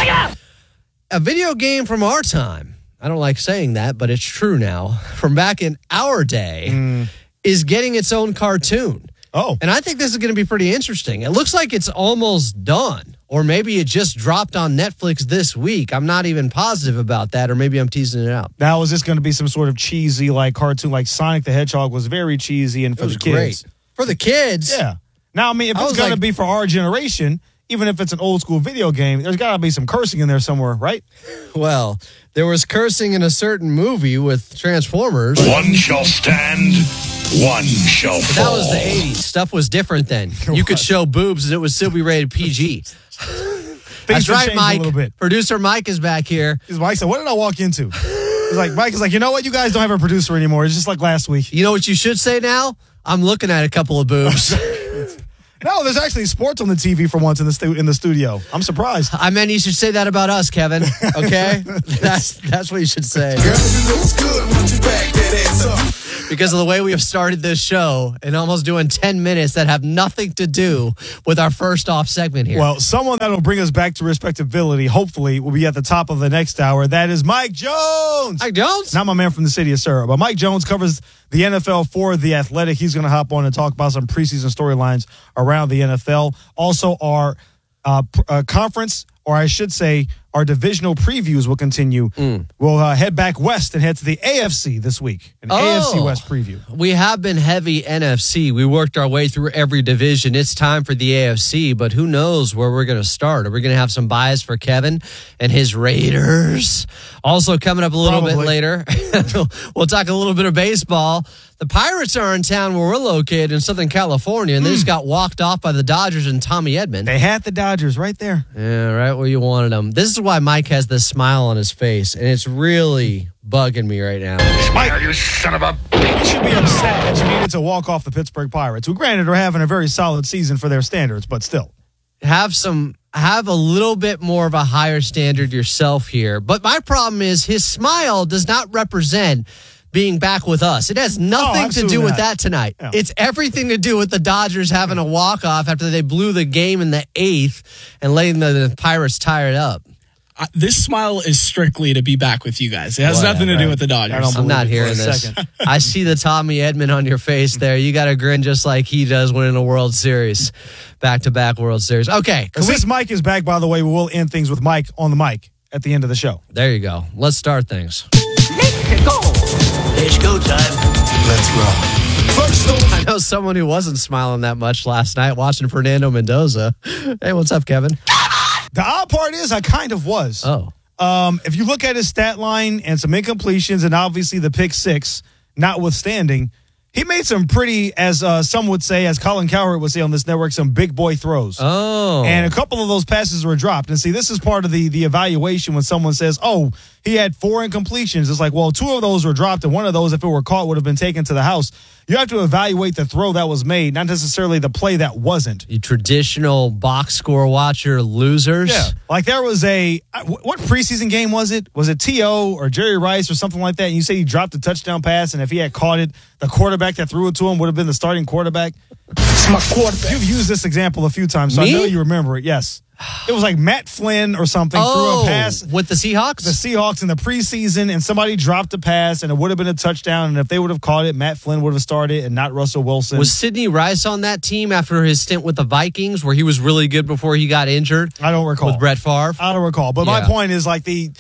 Speaker 32: A video game from our time, I don't like saying that, but it's true now, from back in our day, is getting its own cartoon.
Speaker 31: Oh.
Speaker 32: And I think this is going to be pretty interesting. It looks like it's almost done, or maybe it just dropped on Netflix this week. I'm not even positive about that, or maybe I'm teasing it out.
Speaker 31: Now, is this going to be some sort of cheesy like cartoon, like Sonic the Hedgehog was very cheesy and for the kids?
Speaker 32: Great. For the kids?
Speaker 31: Yeah. Now, I mean, if it's going to be for our generation, even if it's an old school video game, there's got to be some cursing in there somewhere, right?
Speaker 32: Well, there was cursing in a certain movie with Transformers.
Speaker 22: One shall stand, one shall
Speaker 32: But
Speaker 22: fall.
Speaker 32: that was the 80s. Stuff was different then. You could show boobs and it would still be rated PG. That's
Speaker 31: have
Speaker 32: right,
Speaker 31: changed
Speaker 32: Mike.
Speaker 31: a little bit.
Speaker 32: Producer Mike is back here.
Speaker 31: Mike said, what did I walk into? He's like, Mike is like, you know what? You guys don't have a producer anymore. It's just like last week.
Speaker 32: You know what you should say now? I'm looking at a couple of boobs.
Speaker 31: No, there's actually sports on the TV for once in the studio. I'm surprised.
Speaker 32: I mean, you should say that about us, Kevin. Okay, that's what you should say.
Speaker 29: Girl, you know it's good once you back that ass up.
Speaker 32: Because of the way we have started this show and almost doing 10 minutes that have nothing to do with our first off segment here.
Speaker 31: Well, someone that will bring us back to respectability, hopefully, will be at the top of the next hour. That is Mike Jones.
Speaker 32: Mike Jones?
Speaker 31: Not my man from the city of Surrey, but Mike Jones covers the NFL for The Athletic. He's going to hop on and talk about some preseason storylines around the NFL. Also, our conference, or I should say, our divisional previews will continue. We'll head back west and head to the AFC this week. An AFC West preview.
Speaker 32: We have been heavy NFC. We worked our way through every division. It's time for the AFC, but who knows where we're going to start? Are we going to have some bias for Kevin and his Raiders? Also coming up a little bit later, we'll talk a little bit of baseball. The Pirates are in town where we're located in Southern California, and they just got walked off by the Dodgers and Tommy Edman.
Speaker 31: They had the Dodgers right there.
Speaker 32: Yeah, right where you wanted them. This is why Mike has this smile on his face, and it's really bugging me right now.
Speaker 31: Mike, you son of a... You should be upset that you needed to walk off the Pittsburgh Pirates, who granted are having a very solid season for their standards, but still.
Speaker 32: Have a little bit more of a higher standard yourself here. But my problem is his smile does not represent being back with us. It has nothing to do with that tonight. Yeah. It's everything to do with the Dodgers having a walk-off after they blew the game in the 8th and letting the Pirates tie it up.
Speaker 1: This smile is strictly to be back with you guys. It has nothing to do with the Dodgers.
Speaker 32: I'm not hearing this. I see the Tommy Edman on your face there. You got a grin just like he does winning a World Series. Back-to-back World Series. Okay.
Speaker 31: Since Mike is back, by the way, we will end things with Mike on the mic at the end of the show.
Speaker 32: There you go. Let's start things.
Speaker 29: Let's go. It's go time. Let's roll. First
Speaker 32: I know someone who wasn't smiling that much last night watching Fernando Mendoza. Hey, what's up, Kevin?
Speaker 31: The odd part is I kind of was. If you look at his stat line and some incompletions and obviously the pick six notwithstanding, he made some pretty, as some would say, as Colin Cowherd would say on this network, some big boy throws. And a couple of those passes were dropped. And see, this is part of the evaluation when someone says, oh, he had 4 incompletions. It's like, well, 2 of those were dropped, and one of those, if it were caught, would have been taken to the house. You have to evaluate the throw that was made, not necessarily the play that wasn't.
Speaker 32: You traditional box score watcher losers.
Speaker 31: Yeah. Like there was what preseason game was it? Was it T.O. or Jerry Rice or something like that? And you say he dropped a touchdown pass, and if he had caught it, the quarterback that threw it to him would have been the starting quarterback.
Speaker 29: It's my quarterback.
Speaker 31: You've used this example a few times, so I know you remember it. Yes. It was like Matt Flynn or something threw a pass.
Speaker 32: With the Seahawks?
Speaker 31: The Seahawks in the preseason, and somebody dropped a pass, and it would have been a touchdown. And if they would have caught it, Matt Flynn would have started and not Russell Wilson.
Speaker 32: Was Sidney Rice on that team after his stint with the Vikings where he was really good before he got injured?
Speaker 31: I don't recall.
Speaker 32: With Brett Favre?
Speaker 31: I don't recall. But my point is like the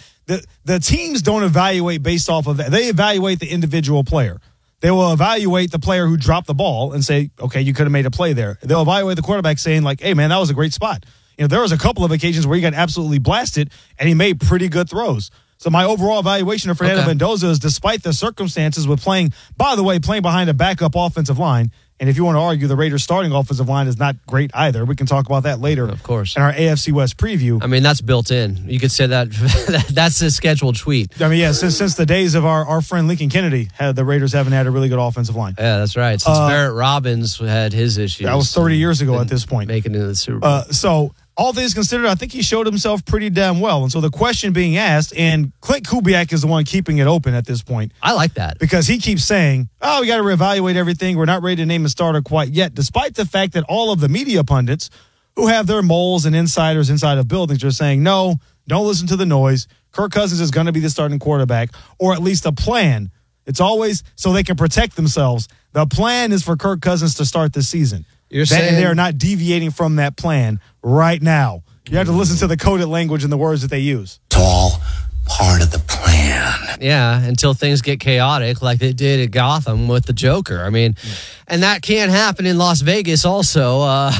Speaker 31: teams don't evaluate based off of that. They evaluate the individual player. They will evaluate the player who dropped the ball and say, okay, you could have made a play there. They'll evaluate the quarterback saying like, hey, man, that was a great spot. You know, there was a couple of occasions where he got absolutely blasted and he made pretty good throws. So my overall evaluation of Fernando Mendoza is despite the circumstances with playing behind a backup offensive line. And if you want to argue the Raiders starting offensive line is not great either, we can talk about that later.
Speaker 32: Of course.
Speaker 31: In our AFC West preview.
Speaker 32: I mean, that's built in. You could say that that's a scheduled tweet.
Speaker 31: I mean, yeah, since the days of our friend Lincoln Kennedy, the Raiders haven't had a really good offensive line.
Speaker 32: Yeah, that's right. Since Barrett Robbins had his issues.
Speaker 31: That was 30 years ago at this point.
Speaker 32: Making it to the Super Bowl.
Speaker 31: So all things considered, I think he showed himself pretty damn well. And so the question being asked, and Clint Kubiak is the one keeping it open at this point.
Speaker 32: I like that.
Speaker 31: Because he keeps saying, we got to reevaluate everything. We're not ready to name a starter quite yet, despite the fact that all of the media pundits who have their moles and insiders inside of buildings are saying, no, don't listen to the noise. Kirk Cousins is going to be the starting quarterback, or at least a plan. It's always so they can protect themselves. The plan is for Kirk Cousins to start this season.
Speaker 32: You're saying
Speaker 31: they're not deviating from that plan right now. You have to listen to the coded language and the words that they use.
Speaker 29: It's all part of the plan.
Speaker 32: Yeah, until things get chaotic like they did at Gotham with the Joker. I mean, and that can't happen in Las Vegas also,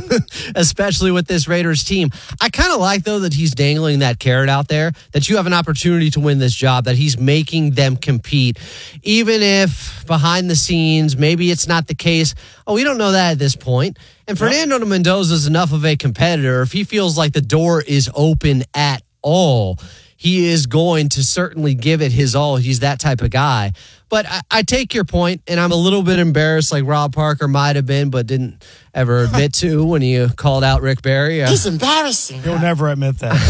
Speaker 32: especially with this Raiders team. I kind of like, though, that he's dangling that carrot out there, that you have an opportunity to win this job, that he's making them compete, even if behind the scenes, maybe it's not the case. Oh, we don't know that at this point. And Fernando Mendoza is enough of a competitor. If he feels like the door is open at all, he is going to certainly give it his all. He's that type of guy. But I take your point, and I'm a little bit embarrassed, like Rob Parker might have been, but didn't ever admit to when you called out Rick Barry.
Speaker 29: It's embarrassing.
Speaker 31: He'll never admit that.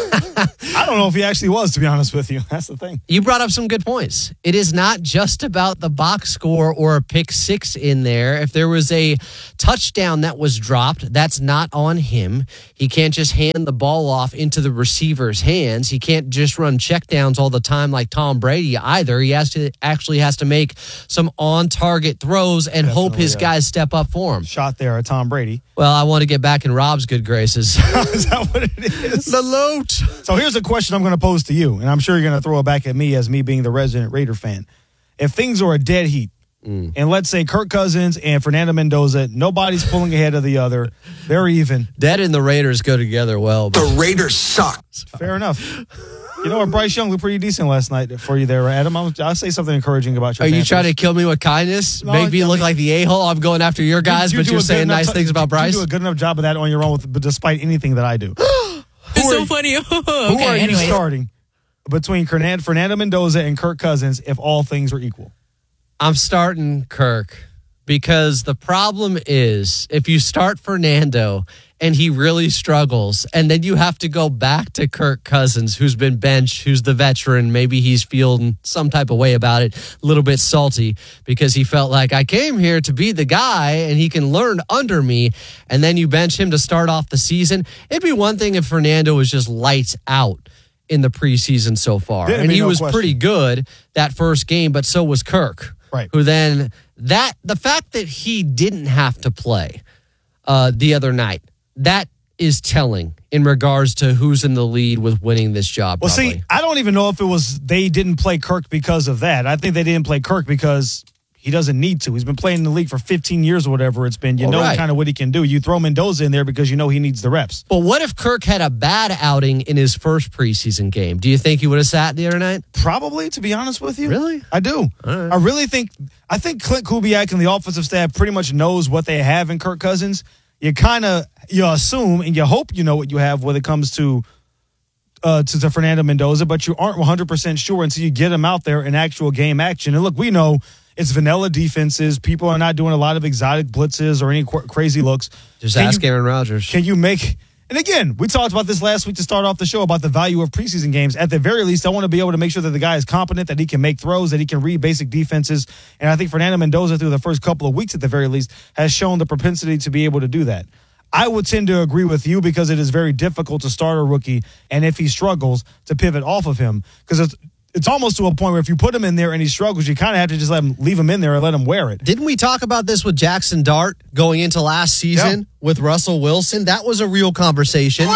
Speaker 31: I don't know if he actually was, to be honest with you. That's the thing.
Speaker 32: You brought up some good points. It is not just about the box score or a pick six in there. If there was a touchdown that was dropped, that's not on him. He can't just hand the ball off into the receiver's hands. He can't just run checkdowns all the time like Tom Brady either. He has to make some on-target throws and hope his guys step up for him.
Speaker 31: Shot there at Tom Brady.
Speaker 32: Well, I want to get back in Rob's good graces.
Speaker 31: Is that what it is?
Speaker 32: The loot.
Speaker 31: So here's a question I'm going to pose to you, and I'm sure you're going to throw it back at me as me being the resident Raider fan. If things are a dead heat, and let's say Kirk Cousins and Fernando Mendoza, nobody's pulling ahead of the other. They're even.
Speaker 32: Dead and the Raiders go together well.
Speaker 29: The Raiders suck.
Speaker 31: Fair enough. You know what? Bryce Young looked pretty decent last night for you there, Adam. I'll say something encouraging about your
Speaker 32: Are you
Speaker 31: Panthers.
Speaker 32: trying to kill me with kindness?
Speaker 31: No,
Speaker 32: Make me look like the a-hole? I'm going after your guys, but you're saying nice things about Bryce?
Speaker 31: You do a good enough job of that on your own, but despite anything that I do.
Speaker 3: It's so funny.
Speaker 31: Who are you starting between Fernando Mendoza and Kirk Cousins if all things are equal?
Speaker 32: I'm starting Kirk because the problem is if you start Fernando and he really struggles and then you have to go back to Kirk Cousins, who's been benched, who's the veteran, maybe he's feeling some type of way about it, a little bit salty because he felt like I came here to be the guy and he can learn under me, and then you bench him to start off the season. It'd be one thing if Fernando was just lights out in the preseason so far. And he was pretty good that first game, but so was Kirk.
Speaker 31: Right.
Speaker 32: Who then the fact that he didn't have to play the other night, that is telling in regards to who's in the lead with winning this job.
Speaker 31: Well,
Speaker 32: probably.
Speaker 31: see, I don't even know if it was they didn't play Kirk because of that. I think they didn't play Kirk because he doesn't need to. He's been playing in the league for 15 years or whatever it's been. You know kind of what he can do. You throw Mendoza in there because you know he needs the reps.
Speaker 32: But what if Kirk had a bad outing in his first preseason game? Do you think he would have sat the other night?
Speaker 31: Probably, to be honest with you.
Speaker 32: Really?
Speaker 31: I do.
Speaker 32: Right.
Speaker 31: I think Clint Kubiak and the offensive staff pretty much knows what they have in Kirk Cousins. You assume and you hope you know what you have when it comes to Fernando Mendoza, but you aren't 100% sure until you get him out there in actual game action. And look, we know it's vanilla defenses. People are not doing a lot of exotic blitzes or any crazy looks.
Speaker 32: Just ask Aaron Rodgers.
Speaker 31: Can you make... And again, we talked about this last week to start off the show about the value of preseason games. At the very least, I want to be able to make sure that the guy is competent, that he can make throws, that he can read basic defenses. And I think Fernando Mendoza, through the first couple of weeks at the very least, has shown the propensity to be able to do that. I would tend to agree with you because it is very difficult to start a rookie, and if he struggles, to pivot off of him. Because it's almost to a point where if you put him in there and he struggles, you kind of have to just leave him in there and let him wear it.
Speaker 32: Didn't we talk about this with Jackson Dart going into last season with Russell Wilson? That was a real conversation.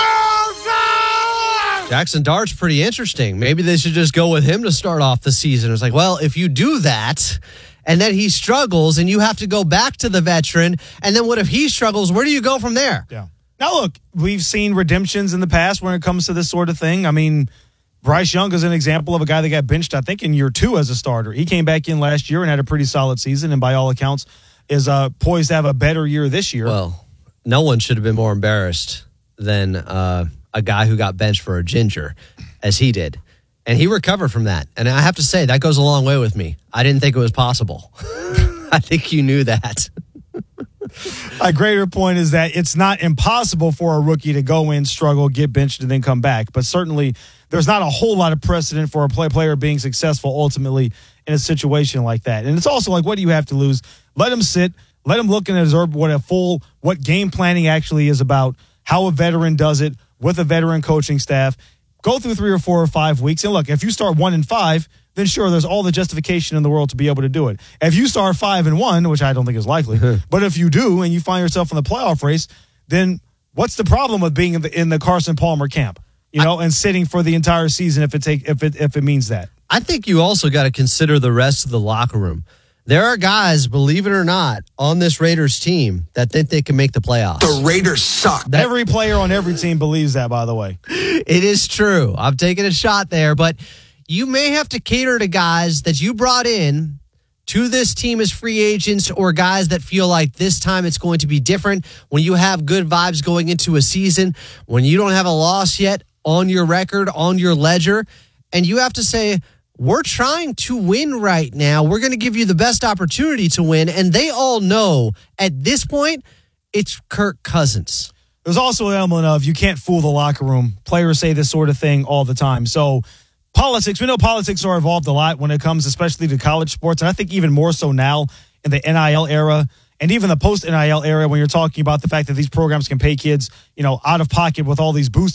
Speaker 32: Jackson Dart's pretty interesting. Maybe they should just go with him to start off the season. It's like, well, if you do that and then he struggles and you have to go back to the veteran, and then what if he struggles? Where do you go from there?
Speaker 31: Yeah. Now, look, we've seen redemptions in the past when it comes to this sort of thing. I mean, Bryce Young is an example of a guy that got benched, I think, in year 2 as a starter. He came back in last year and had a pretty solid season, and by all accounts is poised to have a better year this year.
Speaker 32: Well, no one should have been more embarrassed than a guy who got benched for a ginger, as he did. And he recovered from that. And I have to say, that goes a long way with me. I didn't think it was possible. I think you knew that.
Speaker 31: A greater point is that it's not impossible for a rookie to go in, struggle, get benched, and then come back. But certainly there's not a whole lot of precedent for a player being successful ultimately in a situation like that. And it's also like, what do you have to lose? Let him sit. Let him look and observe what game planning actually is about, how a veteran does it with a veteran coaching staff. Go through 3 or 4 or 5 weeks. And look, if you start 1-5, then sure, there's all the justification in the world to be able to do it. If you start 5-1, which I don't think is likely, but if you do and you find yourself in the playoff race, then what's the problem with being in the Carson Palmer camp, and sitting for the entire season if it means that?
Speaker 32: I think you also got to consider the rest of the locker room. There are guys, believe it or not, on this Raiders team that think they can make the playoffs.
Speaker 29: The Raiders suck.
Speaker 31: Every player on every team believes that, by the way.
Speaker 32: It is true. I'm taking a shot there, but you may have to cater to guys that you brought in to this team as free agents, or guys that feel like this time it's going to be different. When you have good vibes going into a season, when you don't have a loss yet, on your record, on your ledger, and you have to say, we're trying to win right now. We're going to give you the best opportunity to win. And they all know at this point, it's Kirk Cousins.
Speaker 31: There's also an element of you can't fool the locker room. Players say this sort of thing all the time. So politics, we know politics are involved a lot when it comes especially to college sports. And I think even more so now in the NIL era and even the post-NIL era when you're talking about the fact that these programs can pay kids, out of pocket with all these